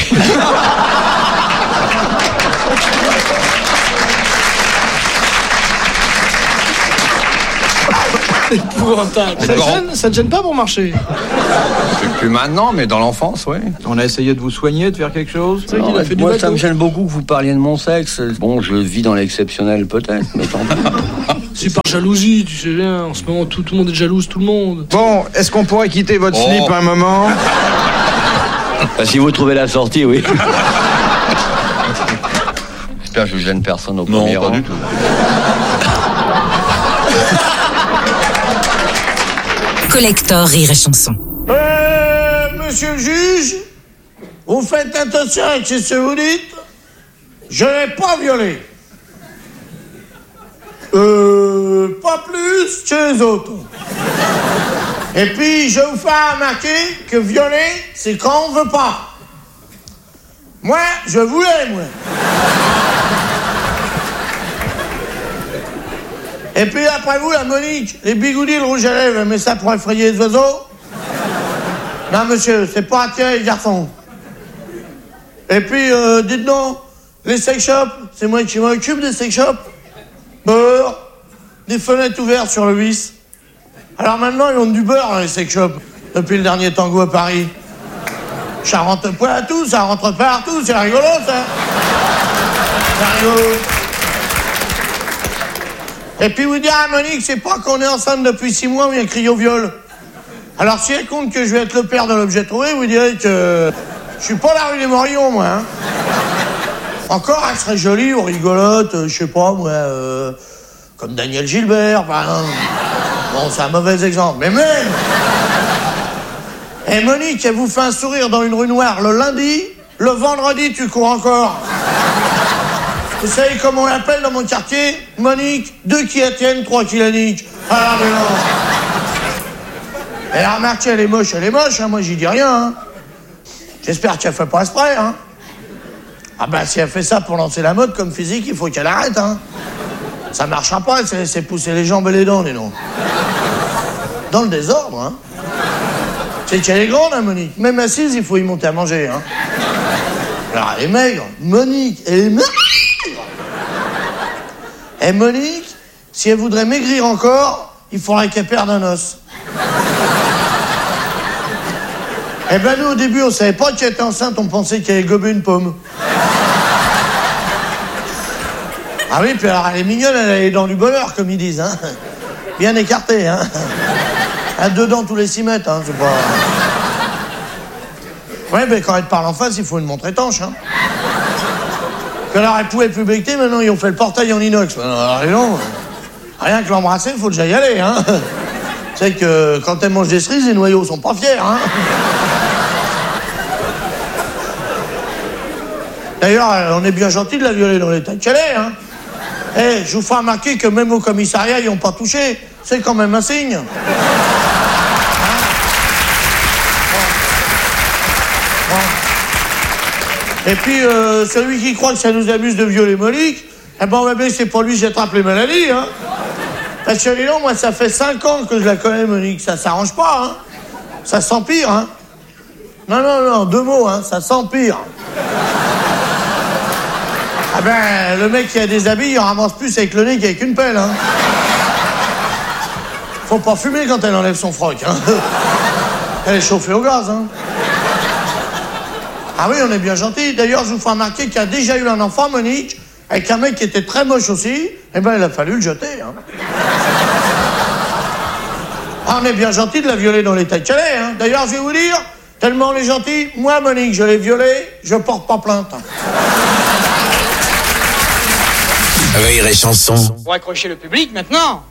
Épouvantable. Ça te gêne pas pour marcher? Plus maintenant, mais dans l'enfance, oui. On a essayé de vous soigner, de faire quelque chose? C'est vrai qu'il a fait du Moi, bateau. ça me gêne beaucoup que vous parliez de mon sexe. Bon, je vis dans l'exceptionnel peut-être, mais tant pis. C'est par jalousie, tu sais bien. En ce moment, tout le monde est jalouse, tout le monde. Bon, est-ce qu'on pourrait quitter votre slip un moment? Bah, si vous trouvez la sortie, oui. J'espère que je gêne personne au premier rang. Non, pas du tout. Collector Rire et Chanson. Monsieur le juge, vous faites attention avec ce que vous dites. Je n'ai pas violé. Pas plus que les autres. Et puis, je vous fais remarquer que violer, c'est quand on veut pas. Moi, je voulais, moi. Et puis, après vous, la Monique, les bigoudis, le rouge à lèvres, mais ça pour effrayer les oiseaux? Non, monsieur, c'est pas attirer les garçons. Et puis, dites donc, les sex shops, c'est moi qui m'occupe des sex shops. Beurre, des fenêtres ouvertes sur le vis. Alors maintenant, ils ont du beurre dans les sex shops, depuis le dernier tango à Paris. Ça rentre pas à tout, ça rentre partout, c'est rigolo, ça. C'est rigolo. Et puis vous dire à Monique, c'est pas qu'on est enceinte depuis 6 mois, on vient crier au viol. Alors si elle compte que je vais être le père de l'objet trouvé, vous direz que je suis pas la rue des Morillons, moi. Hein. Encore, elle serait jolie ou rigolote, je sais pas, moi, comme Daniel Gilbert, par exemple. Bon, c'est un mauvais exemple, mais même. Et Monique, elle vous fait un sourire dans une rue noire le lundi, le vendredi, tu cours encore. Vous savez comment on l'appelle dans mon quartier? Monique, 2 qui la tiennent, 3 qui la niquent. Ah, mais non. Elle a remarqué, elle est moche, hein, moi j'y dis rien. Hein. J'espère qu'elle fait pas exprès, hein. Ah ben, si elle fait ça pour lancer la mode comme physique, il faut qu'elle arrête, hein. Ça marchera pas, elle s'est laissé pousser les jambes et les dents, dis donc. Dans le désordre, hein. C'est qu'elle est grande, hein, Monique. Même assise, il faut y monter à manger, hein. Alors, elle est maigre. Monique, elle est maigre. Et Monique, si elle voudrait maigrir encore, il faudrait qu'elle perde un os. Eh ben nous, au début, on savait pas qu'elle était enceinte, on pensait qu'elle avait gobé une pomme. Ah oui, puis alors elle est mignonne, elle a les dents du bonheur, comme ils disent, hein. Bien écartées, hein. Elle a 2 dents tous les 6 mètres, hein, c'est pas... Ouais, mais quand elle te parle en face, il faut une montre étanche, hein. Puis alors, elle pouvait plus becter, maintenant ils ont fait le portail en inox. Alors, non, rien que l'embrasser, il faut déjà y aller, hein. C'est que quand elle mange des cerises, les noyaux sont pas fiers, hein. D'ailleurs, on est bien gentil de la violer dans l'état qu'elle est, hein. Eh, je vous fais remarquer que même au commissariat, ils n'ont pas touché. C'est quand même un signe. Hein? Et puis, celui qui croit que ça nous amuse de violer Monique, eh ben, bébé, c'est pas lui que j'attrape les maladies, hein. Parce que, non, moi, ça fait 5 ans que je la connais, Monique. Ça s'arrange pas, hein. Ça s'empire, hein. Non, 2 mots, hein. Ça s'empire. Ah ben, le mec qui a des habits, il en ramasse plus avec le nez qu'avec une pelle, hein. Faut pas fumer quand elle enlève son froc, hein. Elle est chauffée au gaz, hein. Ah oui, on est bien gentil. D'ailleurs, je vous fais remarquer qu'il y a déjà eu un enfant, Monique, avec un mec qui était très moche aussi. Eh ben, il a fallu le jeter, hein. Ah, on est bien gentil de la violer dans l'état qu'elle est, hein. D'ailleurs, je vais vous dire, tellement on est gentil, moi, Monique, je l'ai violée, je porte pas plainte. Rire et chanson. Pour accrocher le public, maintenant,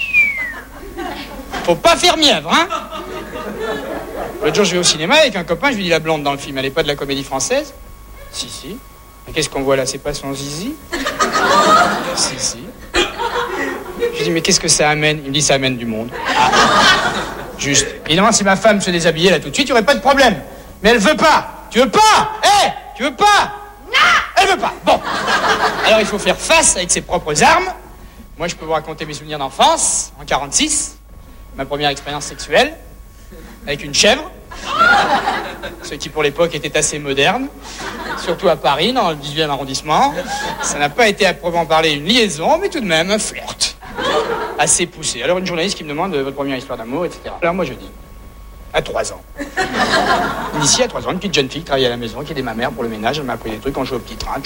faut pas faire mièvre, hein. L'autre jour, je vais au cinéma avec un copain, je lui dis la blonde dans le film, elle est pas de la comédie française? Si. Mais qu'est-ce qu'on voit là, c'est pas son zizi? Si. Je lui dis, mais qu'est-ce que ça amène? Il me dit, ça amène du monde. Ah. Juste. Évidemment, si ma femme se déshabillait là tout de suite, il n'y aurait pas de problème. Mais elle veut pas. Tu veux pas? Tu veux pas? Non! Elle veut pas. Bon. Alors il faut faire face avec ses propres armes. Moi, je peux vous raconter mes souvenirs d'enfance, en 46, ma première expérience sexuelle, avec une chèvre, ce qui pour l'époque était assez moderne, surtout à Paris, dans le 18e arrondissement. Ça n'a pas été à proprement parler une liaison, mais tout de même un flirt. assez poussé. Alors une journaliste qui me demande votre première histoire d'amour, etc. Alors moi je dis, à 3 ans. Ici, à 3 ans, une petite jeune fille qui travaillait à la maison, qui aidait ma mère pour le ménage, elle m'a appris des trucs, on jouait au petit train.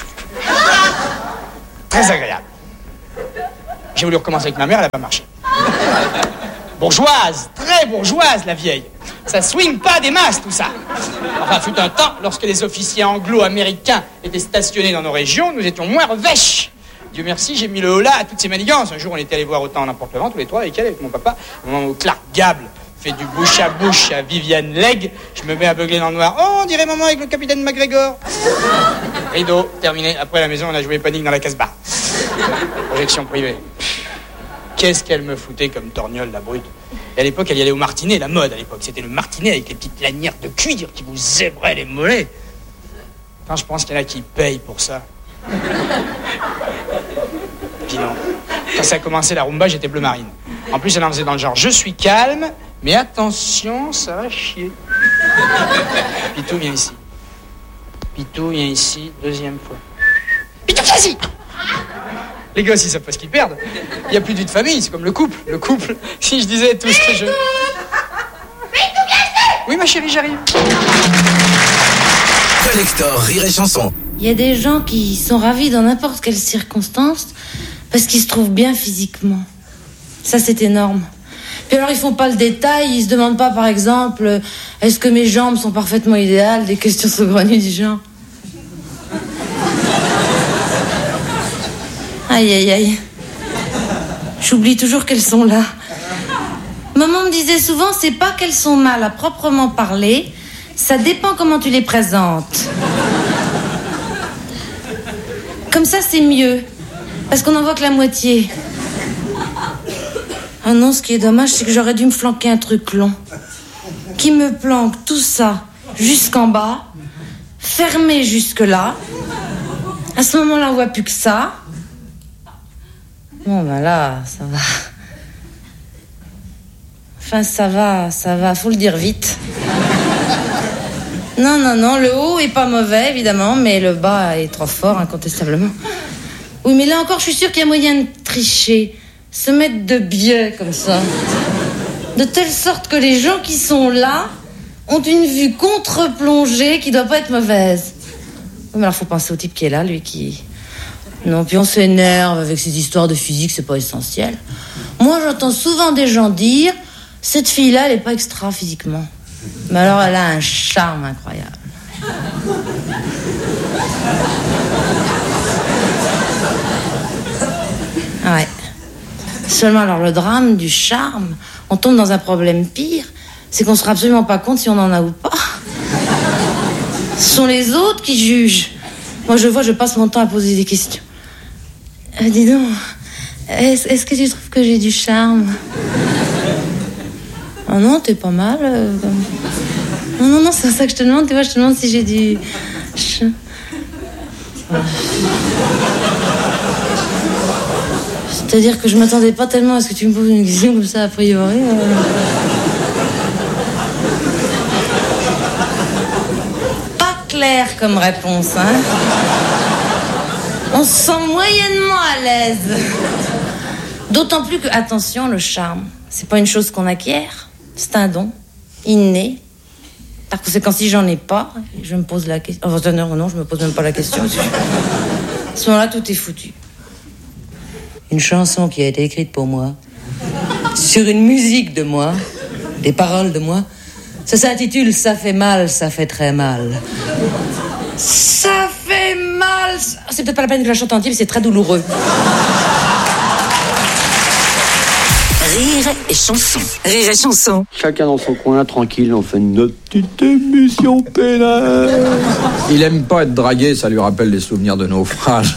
Très agréable. J'ai voulu recommencer avec ma mère, elle n'a pas marché. Bourgeoise, très bourgeoise la vieille. Ça swing pas des masses tout ça. Enfin, fut un temps, lorsque les officiers anglo-américains étaient stationnés dans nos régions, nous étions moins revêches. Dieu merci, j'ai mis le holà à toutes ces manigances. Un jour, on était allés voir Autant n'importe le vent, tous les trois, avec elle, avec mon papa, au moment où Clark Gable fait du bouche à Viviane Legge, je me mets aveuglé dans le noir. Oh, on dirait maman avec le capitaine McGregor. Rideau, terminé. Après, à la maison, on a joué Panique dans la Casbah. Projection privée. Qu'est-ce qu'elle me foutait comme torgnole, la brute. Et à l'époque, elle y allait au martinet, la mode à l'époque. C'était le martinet avec les petites lanières de cuir qui vous zébraient les mollets. Enfin, je pense qu'il y en a qui payent pour ça. Puis non. Quand ça a commencé la rumba, j'étais bleu marine. En plus, elle en faisait dans le genre, je suis calme, mais attention, ça va chier. Pitou, viens ici. Pitou, viens ici, deuxième fois. Pitou, viens ici. Les gosses, ils savent pas ce qu'ils perdent. Il n'y a plus de vie de famille, c'est comme le couple. Le couple, si je disais tout ce que je... Oui, ma chérie, j'arrive. Collector Rire et Chanson. Il y a des gens qui sont ravis dans n'importe quelle circonstance parce qu'ils se trouvent bien physiquement. Ça, c'est énorme. Puis alors, ils font pas le détail, ils se demandent pas, par exemple, est-ce que mes jambes sont parfaitement idéales, des questions saugrenues du genre. Aïe, aïe, aïe. J'oublie toujours qu'elles sont là. Maman me disait souvent, c'est pas qu'elles sont mal à proprement parler, ça dépend comment tu les présentes. Comme ça, c'est mieux. Parce qu'on n'en voit que la moitié. Ah non, ce qui est dommage, c'est que j'aurais dû me flanquer un truc long. Qui me planque tout ça jusqu'en bas, fermé jusque-là. À ce moment-là, on voit plus que ça. Bon, ben là, ça va. Enfin, ça va, faut le dire vite. Non, le haut est pas mauvais, évidemment, mais le bas est trop fort, incontestablement. Oui, mais là encore, je suis sûre qu'il y a moyen de tricher. Se mettre de biais, comme ça. De telle sorte que les gens qui sont là ont une vue contre-plongée qui doit pas être mauvaise. Mais alors, faut penser au type qui est là, lui, qui... Non, puis on s'énerve avec ces histoires de physique, c'est pas essentiel. Moi, j'entends souvent des gens dire « Cette fille-là, elle est pas extra physiquement. » Mais alors, elle a un charme incroyable. Ouais. Seulement, alors, le drame du charme, on tombe dans un problème pire, c'est qu'on se rend absolument pas compte si on en a ou pas. Ce sont les autres qui jugent. Moi, je passe mon temps à poser des questions. Dis donc, est-ce que tu trouves que j'ai du charme? Oh non, t'es pas mal. Non, c'est ça que je te demande. Tu vois, je te demande si j'ai du... C'est-à-dire que je m'attendais pas tellement à ce que tu me poses une question comme ça, a priori. Pas clair comme réponse, hein. On se sent moyennement à l'aise. D'autant plus que, attention, le charme, c'est pas une chose qu'on acquiert, c'est un don, inné. Par conséquent, si j'en ai pas, je me pose la question... Enfin, non, je me pose même pas la question. À ce moment-là, tout est foutu. Une chanson qui a été écrite pour moi, sur une musique de moi, des paroles de moi, ça s'intitule « Ça fait mal, ça fait très mal ». Ça fait mal. C'est peut-être pas la peine que je la chante entière, mais c'est très douloureux. Rire et chanson. Rire et chanson. Chacun dans son coin, tranquille, on fait notre petite émission pénale. Il aime pas être dragué, ça lui rappelle des souvenirs de naufrage.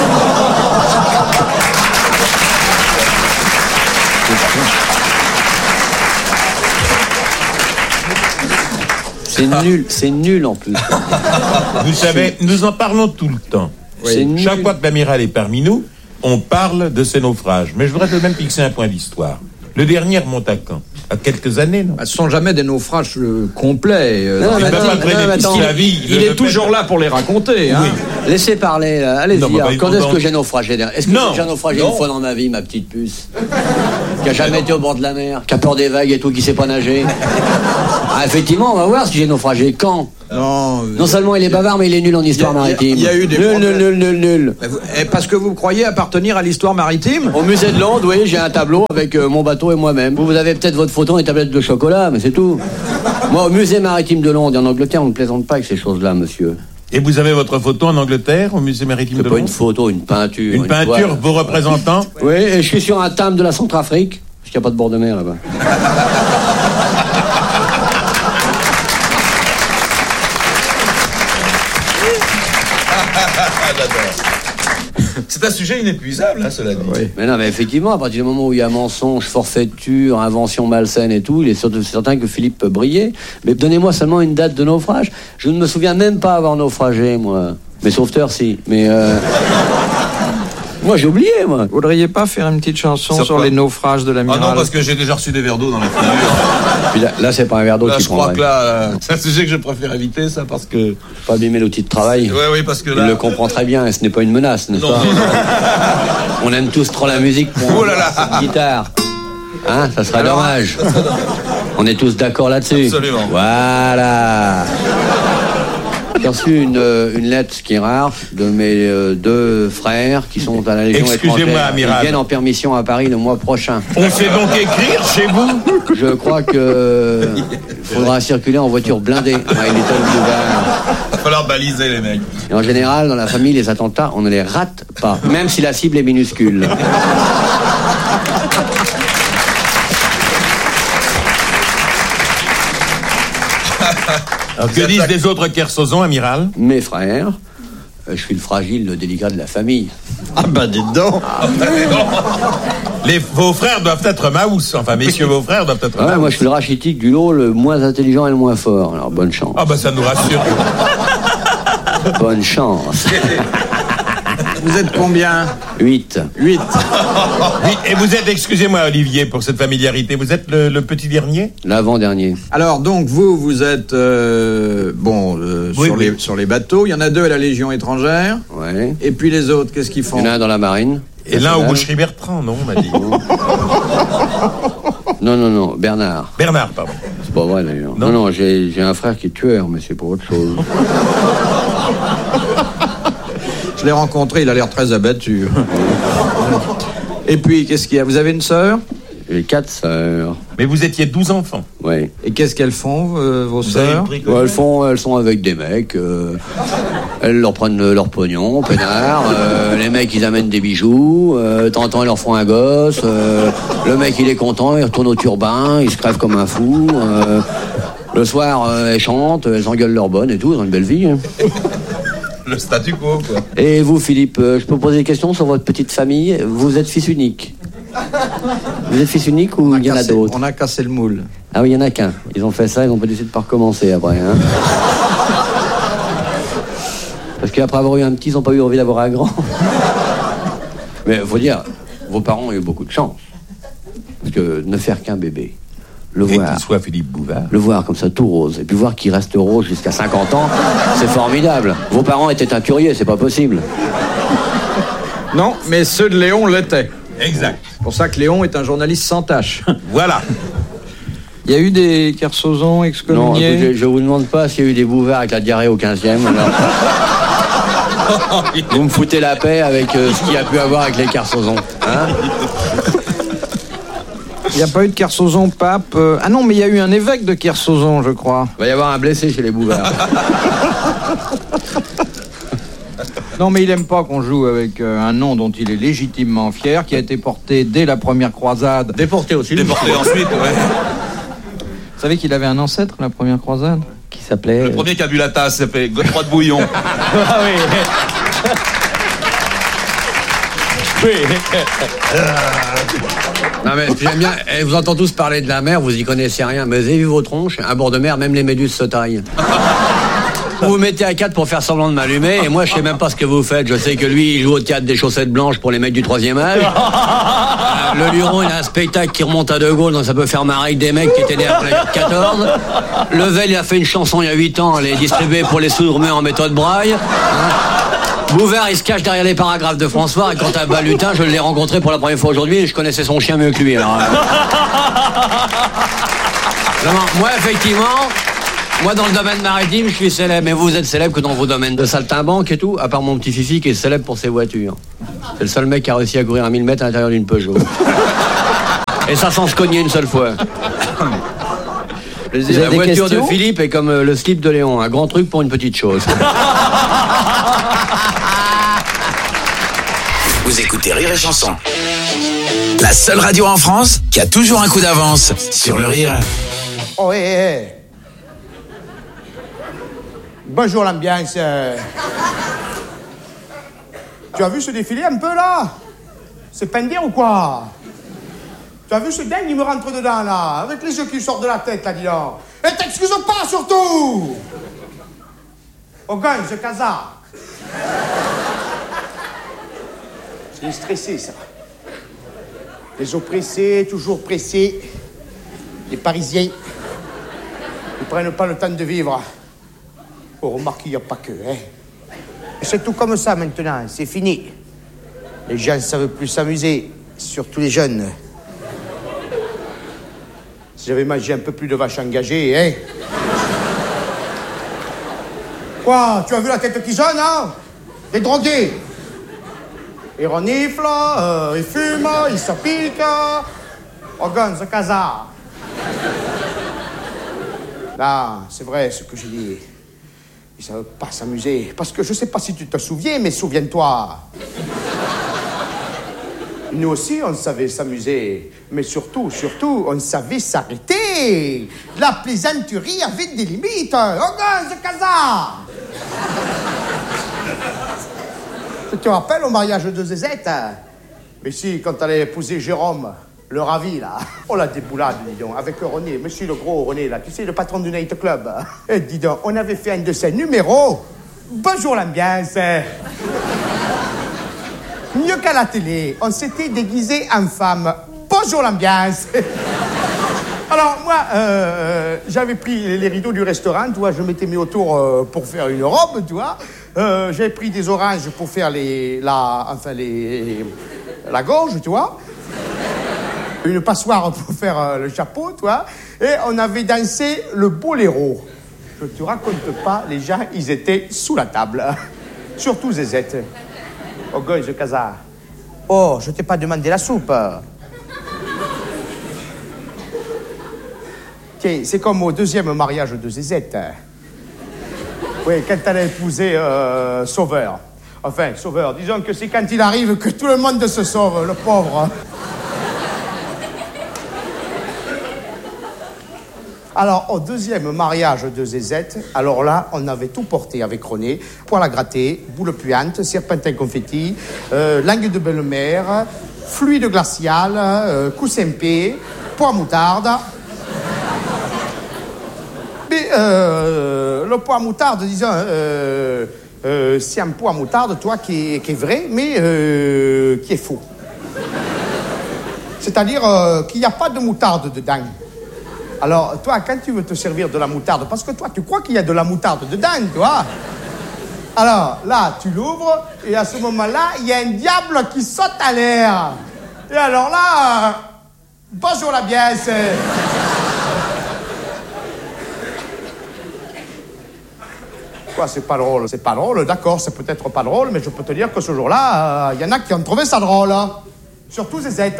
C'est nul en plus. Vous savez, nous en parlons tout le temps. Oui. Chaque fois que l'amiral est parmi nous, on parle de ces naufrages. Mais je voudrais tout de même fixer un point d'histoire. Le dernier remonte à quand? À quelques années, non? Ce ne sont jamais des naufrages complets. Il est toujours là pour les raconter. Hein. Oui. Laissez parler, là. Allez-y. Quand est-ce que j'ai naufragé? Est-ce que j'ai déjà naufragé une fois dans ma vie, ma petite puce? Qui a jamais été au bord de la mer, qui a peur des vagues et tout, qui sait pas nager. Ah, effectivement, on va voir si j'ai naufragé. Quand? Non seulement il est bavard, mais il est nul en histoire maritime. Il y a eu des nul. Parce que vous croyez appartenir à l'histoire maritime? Au musée de Londres, oui, j'ai un tableau avec mon bateau et moi-même. Vous avez peut-être votre photo et une tablette de chocolat, mais c'est tout. Moi, au musée maritime de Londres, en Angleterre, on ne plaisante pas avec ces choses-là, monsieur. Et vous avez votre photo en Angleterre, au musée maritime de Londres? C'est pas une photo, une peinture. Une peinture, vos représentants? Oui, et je suis sur un timbre de la Centrafrique, parce qu'il n'y a pas de bord de mer là-bas. C'est un sujet inépuisable, hein, cela dit. Oui. Mais non, mais effectivement, à partir du moment où il y a mensonge, forfaiture, invention malsaine et tout, il est certain que Philippe peut briller. Mais donnez-moi seulement une date de naufrage. Je ne me souviens même pas avoir naufragé, moi. Mes sauveteurs, si. Mais moi, j'ai oublié, moi. Vous voudriez pas faire une petite chanson sur les naufrages de l'amiral? Ah non, parce que j'ai déjà reçu des verres d'eau dans la figure. Puis là, c'est pas un verre d'eau qui je crois que là, c'est un sujet que je préfère éviter, ça, parce que... Pas abîmer l'outil de travail. Oui, parce que là... Il le comprend très bien, et ce n'est pas une menace, n'est-ce pas? On aime tous trop la musique pour cette guitare. Hein, ça serait dommage. On est tous d'accord là-dessus. Absolument. Voilà. J'ai reçu une lettre, ce qui est rare, de mes deux frères qui sont à la Légion étrangère. Excusez-moi, amiral. Ils viennent en permission à Paris le mois prochain. On sait donc écrire chez vous? Je crois que faudra circuler en voiture blindée. Il va falloir baliser les mecs. Et en général, dans la famille, les attentats, on ne les rate pas, même si la cible est minuscule. Alors, que disent les autres Kersozons, amiral? Mes frères, je suis le fragile, le délicat de la famille. Ah bah dites donc. Vos frères doivent être Maous. Enfin, messieurs, vos frères doivent être Maous. Moi, je suis le rachitique du lot, le moins intelligent et le moins fort. Alors, bonne chance. Ah bah ça nous rassure. Bonne chance. Vous êtes combien? 8. Oui, et vous êtes, excusez-moi Olivier pour cette familiarité, vous êtes le petit dernier? L'avant-dernier. Alors donc vous êtes sur les bateaux, il y en a 2 à la Légion étrangère. Ouais. Et puis les autres, qu'est-ce qu'ils font? Il y en a un dans la marine. Et l'un au boucherie Bertrand, non, on m'a dit. Non, Bernard. Bernard, pardon. C'est pas vrai d'ailleurs. Non, j'ai un frère qui est tueur, mais c'est pour autre chose. Je l'ai rencontré, il a l'air très abattu. Et puis, qu'est-ce qu'il y a? Vous avez une sœur? J'ai 4 sœurs. Mais vous étiez 12 enfants. Oui. Et qu'est-ce qu'elles font, vos sœurs? Elles sont avec des mecs. Elles leur prennent leur pognon, peinard. Les mecs, ils amènent des bijoux. De temps en temps, ils leur font un gosse. Le mec, il est content, il retourne au turbin, il se crève comme un fou. Le soir, elles chantent, elles engueulent leur bonne et tout, elles ont une belle vie. Hein. Le statu quo, quoi. Et vous, Philippe, je peux poser des questions sur votre petite famille? Vous êtes fils unique? Vous êtes fils unique ou il y en a d'autres? On a cassé le moule. Ah oui, il y en a qu'un. Ils ont fait ça, ils ont pas décidé de pas recommencer après. Hein. Parce qu'après avoir eu un petit, ils n'ont pas eu envie d'avoir un grand. Mais faut dire, vos parents ont eu beaucoup de chance. Parce que ne faire qu'un bébé, le voir, qu'il soit Philippe Bouvard, le voir comme ça tout rose, et puis voir qu'il reste rose jusqu'à 50 ans, c'est formidable. Vos parents étaient teinturiers, c'est pas possible. Non, mais ceux de Léon l'étaient. Exact. C'est pour ça que Léon est un journaliste sans tâche. Voilà. Il y a eu des Kersozons excommuniés? Non, écoutez, je vous demande pas s'il y a eu des Bouvards avec la diarrhée au 15e. Vous me foutez la paix avec ce qu'il y a pu avoir avec les Kersozons. Hein? Il n'y a pas eu de Kersozon pape. Ah non, mais il y a eu un évêque de Kersozon, je crois. Il va y avoir un blessé chez les Bouvards. Non, mais il n'aime pas qu'on joue avec un nom dont il est légitimement fier, qui a été porté dès la première croisade. Déporté aussi. Déporté ensuite, ouais. Vous savez qu'il avait un ancêtre, la première croisade? Qui s'appelait... Le premier qui a bu la tasse s'appelait Godefroy de Bouillon. Ah oui. Non mais j'aime bien, vous entendez tous parler de la mer, vous y connaissez rien, mais vous avez vu vos tronches, un bord de mer, même les méduses se taillent. Vous vous mettez à 4 pour faire semblant de m'allumer, et moi je sais même pas ce que vous faites. Je sais que lui il joue au théâtre des chaussettes blanches pour les mecs du 3e âge. Le Luron, il a un spectacle qui remonte à De Gaulle, donc ça peut faire marrer avec des mecs qui étaient nés après la guerre de 14. Level, il a fait une chanson il y a 8 ans, elle est distribuée pour les sourds-muets en méthode braille. Bouvard, il se cache derrière les paragraphes de François, et quant à Balutin, je l'ai rencontré pour la première fois aujourd'hui, et je connaissais son chien mieux que lui. Alors, moi, effectivement, moi, dans le domaine maritime, je suis célèbre. Mais vous êtes célèbre que dans vos domaines de saltimbanque et tout, à part mon petit Fifi qui est célèbre pour ses voitures. C'est le seul mec qui a réussi à courir à 1000 mètres à l'intérieur d'une Peugeot. Et ça sans se cogner une seule fois. La voiture de Philippe est comme le slip de Léon, un grand truc pour une petite chose. Vous écoutez Rire et Chanson. La seule radio en France qui a toujours un coup d'avance sur le rire. Oh, hé. Bonjour l'ambiance. Tu as vu ce défilé un peu là? C'est Pender ou quoi? Tu as vu ce dingue, il me rentre dedans là, avec les yeux qui sortent de la tête là, dis donc. Et t'excuses pas surtout! Au gagne, ce Kazakh. C'est stressé ça. Les oppressés, toujours pressés. Les Parisiens, ils prennent pas le temps de vivre. Oh, remarque, il n'y a pas que, hein. C'est tout comme ça maintenant, c'est fini. Les gens ne savent plus s'amuser, surtout les jeunes. Si j'avais mangé un peu plus de vaches engagées, hein. Quoi, tu as vu la tête qu'ils ont, hein? Des drogués. Ils reniflent, ils fument, ils se piquent. Regarde, ce casard. Non, c'est vrai ce que j'ai dit. Ils ne savent pas s'amuser. Parce que je ne sais pas si tu te souviens, mais souviens-toi. Nous aussi, on savait s'amuser. Mais surtout, on savait s'arrêter. La plaisanterie avait des limites. Regarde, ce casard. Tu te rappelles au mariage de Zézette? Mais si, quand elle a épousé Jérôme, le ravi, là. Oh, la déboulade, dis donc, avec René, monsieur le gros René, là, tu sais, le patron du Night Club. Et dis donc, on avait fait un de ses numéros. Bonjour l'ambiance. Mieux qu'à la télé, on s'était déguisé en femme. Bonjour l'ambiance. Alors, moi, j'avais pris les rideaux du restaurant, tu vois, je m'étais mis autour pour faire une robe, tu vois. J'avais pris des oranges pour faire la gorge, tu vois. Une passoire pour faire le chapeau, tu vois. Et on avait dansé le boléro. Je te raconte pas, les gens, ils étaient sous la table. Surtout Zézette. Oh, goy, ce casard. Oh, je t'ai pas demandé la soupe. Tiens, c'est comme au deuxième mariage de Zézette. Oui, quand elle a épousé Sauveur. Enfin, Sauveur, disons que c'est quand il arrive que tout le monde se sauve, le pauvre. Alors, au deuxième mariage de Zézette, alors là, on avait tout porté avec René. Poêle à gratter, boule puante, serpentin confetti, langue de belle-mère, fluide glacial, coussin paix, pois moutarde. Mais le pois moutarde, disons, c'est un pois moutarde, toi, qui est vrai, mais qui est faux. C'est-à-dire qu'il n'y a pas de moutarde dedans. Alors, toi, quand tu veux te servir de la moutarde, parce que toi, tu crois qu'il y a de la moutarde dedans, tu vois. Alors, là, tu l'ouvres, et à ce moment-là, il y a un diable qui saute à l'air. Et alors là, bonjour la biesse. Quoi, c'est pas drôle? C'est pas drôle, d'accord, c'est peut-être pas drôle, mais je peux te dire que ce jour-là, il y en a qui ont trouvé ça drôle. Surtout Zézette.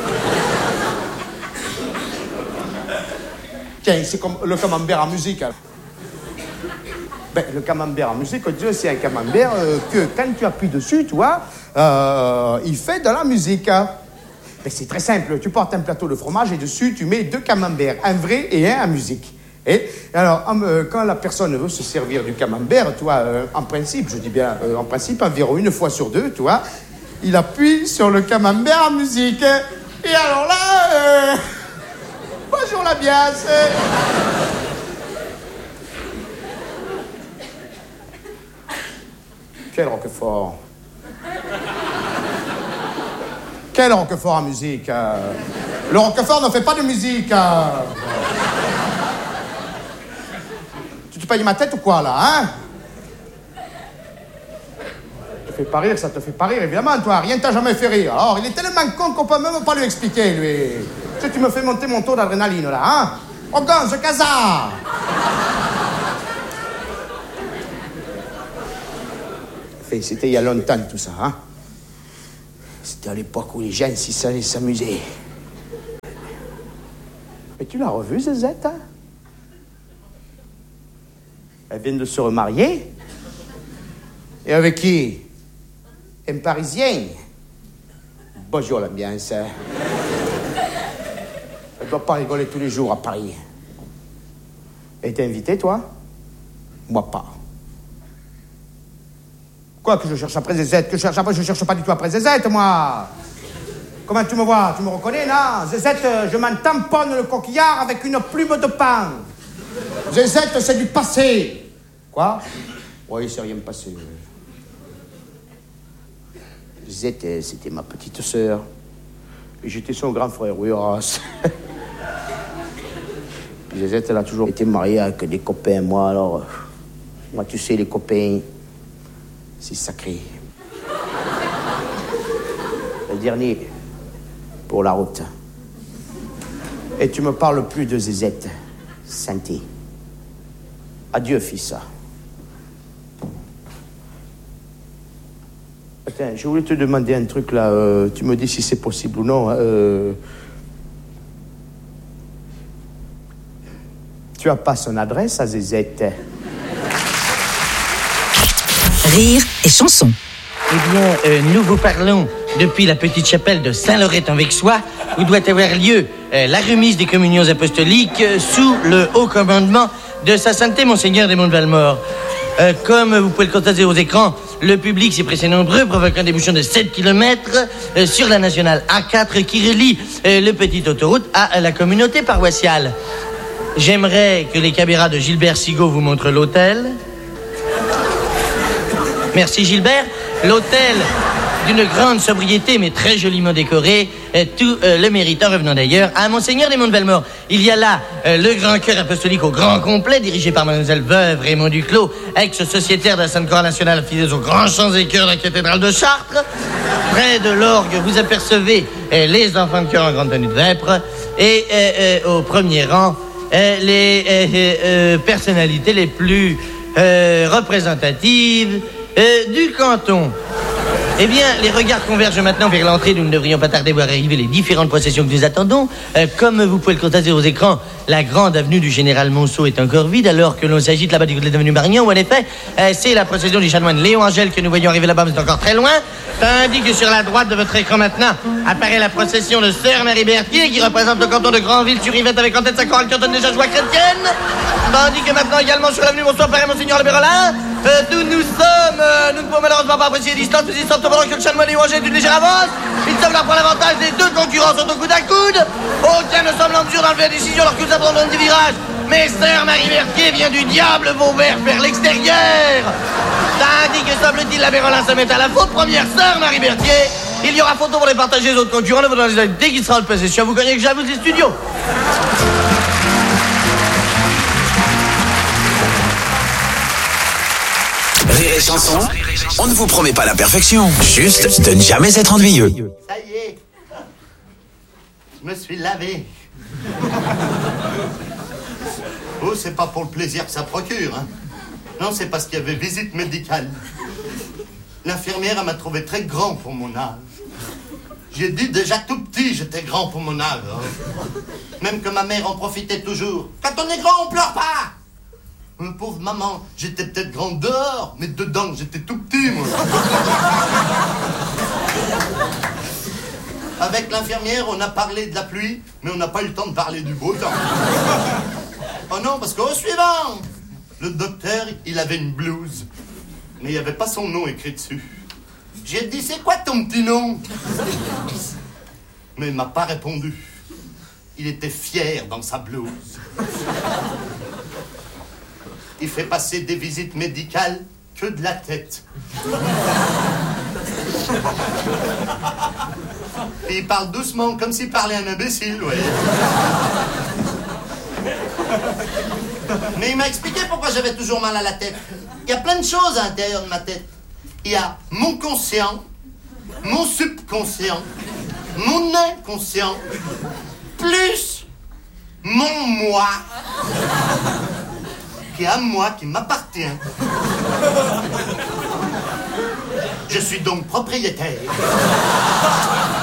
Tiens, c'est comme le camembert en musique. Ben, le camembert en musique, c'est un camembert que quand tu appuies dessus, tu vois, il fait de la musique. Ben, c'est très simple. Tu portes un plateau de fromage et dessus, tu mets 2 camemberts, un vrai et un en musique. Et alors, quand la personne veut se servir du camembert, tu vois, en principe, je dis bien, en principe, environ 1 fois sur 2, tu vois, il appuie sur le camembert en musique. Et alors là... Bonjour la biasse. Quel Roquefort. le Roquefort en musique? Le Roquefort ne fait pas de musique. Tu te payes ma tête ou quoi, là, hein? Ça te fait pas rire, ça te fait pas rire, évidemment, toi. Rien t'a jamais fait rire. Alors, il est tellement con qu'on peut même pas lui expliquer, lui. Tu sais, tu me fais monter mon taux d'adrénaline, là, hein? Oh, Gonze, Casa! C'était il y a longtemps, tout ça, hein? C'était à l'époque où les gens allaient s'amuser. Mais tu l'as revue, Zézette, hein? Elle vient de se remarier. Et avec qui? Un Parisien. Bonjour, l'ambiance. Elle doit pas rigoler tous les jours à Paris. Et t'es invité, toi? Moi, pas. Quoi que je cherche après Zézette? Que je cherche après? Je cherche pas du tout après Zézette, moi. Comment tu me vois? Tu me reconnais, là? Zézette, je m'en tamponne le coquillard avec une plume de pain. Zézette, c'est du passé. Quoi? Oui, c'est rien passé. Zézette, c'était ma petite sœur. Et j'étais son grand frère, oui, Horace. Zézette, elle a toujours été mariée avec des copains, moi, alors... Moi, tu sais, les copains... C'est sacré. Le dernier, pour la route. Et tu me parles plus de Zézette. Santé. Adieu, fils. Attends, je voulais te demander un truc, là. Tu me dis si c'est possible ou non. Tu as pas son adresse à Zézette? Rire et chanson. Eh bien, nous vous parlons depuis la petite chapelle de Saint-Lorette-en-Vexois, où doit avoir lieu la remise des communions apostoliques sous le haut commandement de Sa Sainteté Monseigneur Raymond de Valmore. Comme vous pouvez le constater aux écrans, le public s'est pressé nombreux, provoquant des bouchons de 7 km sur la nationale A4 qui relie le petite autoroute à la communauté paroissiale. J'aimerais que les caméras de Gilbert Sigaud vous montrent l'hôtel. Merci Gilbert. L'hôtel d'une grande sobriété mais très joliment décoré, tout le méritant revenant d'ailleurs à Monseigneur Raymond de Valmore. Il y a là le grand chœur apostolique au grand complet, dirigé par Mademoiselle Veuve Raymond Duclos, ex-sociétaire de la Sainte-Croix nationale, fidèle aux grands chants et chœurs de la cathédrale de Chartres. Près de l'orgue, vous apercevez les enfants de chœur en grande tenue de vêpres et au premier rang, les personnalités les plus représentatives du canton. Eh bien, les regards convergent maintenant vers l'entrée. Nous ne devrions pas tarder à voir arriver les différentes processions que nous attendons. Comme vous pouvez le constater aux écrans, la grande avenue du Général Monceau est encore vide, alors que l'on s'agite là-bas du côté de l'avenue Marignan, où en effet, c'est la procession du chanoine Léon Angèle que nous voyons arriver là-bas, mais c'est encore très loin. Tandis que sur la droite de votre écran maintenant apparaît la procession de Sœur Marie Berthier, qui représente le canton de Granville-sur-Yvette avec en tête sa chorale qui entonne déjà joie chrétienne. Tandis que maintenant également sur l'avenue Monceau apparaît Monseigneur Le Bérolin. Nous ne pouvons malheureusement pas apprécier les distances, mais il semble pendant que le chanoine Léon Angèle d'une légère avance. Il semble prendre l'avantage des deux concurrents sont au coude à coude. Aucun ne semble en mesure d'enlever la décision alors que nous abandonnons des virages. Mais Sœur Marie Berthier vient du diable Vauvert vers l'extérieur. Tandis que semble-t-il la Bérolin se met à la faute première Sœur Marie Berthier. Il y aura photo pour les partager les autres concurrents dès qu'il sera en possession. Vous connaissez que j'avoue les studios. Rire et chanson, on ne vous promet pas la perfection, juste de ne jamais être ennuyeux. Ça y est, je me suis lavé. Oh, c'est pas pour le plaisir que ça procure, hein. Non, c'est parce qu'il y avait visite médicale. L'infirmière, elle m'a trouvé très grand pour mon âge. J'ai dit déjà tout petit, j'étais grand pour mon âge. Hein. Même que ma mère en profitait toujours. Quand on est grand, on pleure pas. Pauvre maman, j'étais peut-être grande dehors, mais dedans, j'étais tout petit, moi. Avec l'infirmière, on a parlé de la pluie, mais on n'a pas eu le temps de parler du beau temps. Oh non, parce qu'au suivant, le docteur, il avait une blouse, mais il n'y avait pas son nom écrit dessus. J'ai dit, c'est quoi ton petit nom? Mais il m'a pas répondu. Il était fier dans sa blouse. Il fait passer des visites médicales que de la tête. Et il parle doucement, comme s'il parlait à un imbécile, vous voyez. Mais il m'a expliqué pourquoi j'avais toujours mal à la tête. Il y a plein de choses à l'intérieur de ma tête. Il y a mon conscient, mon subconscient, mon inconscient, plus mon moi, qui est à moi, qui m'appartient. Je suis donc propriétaire.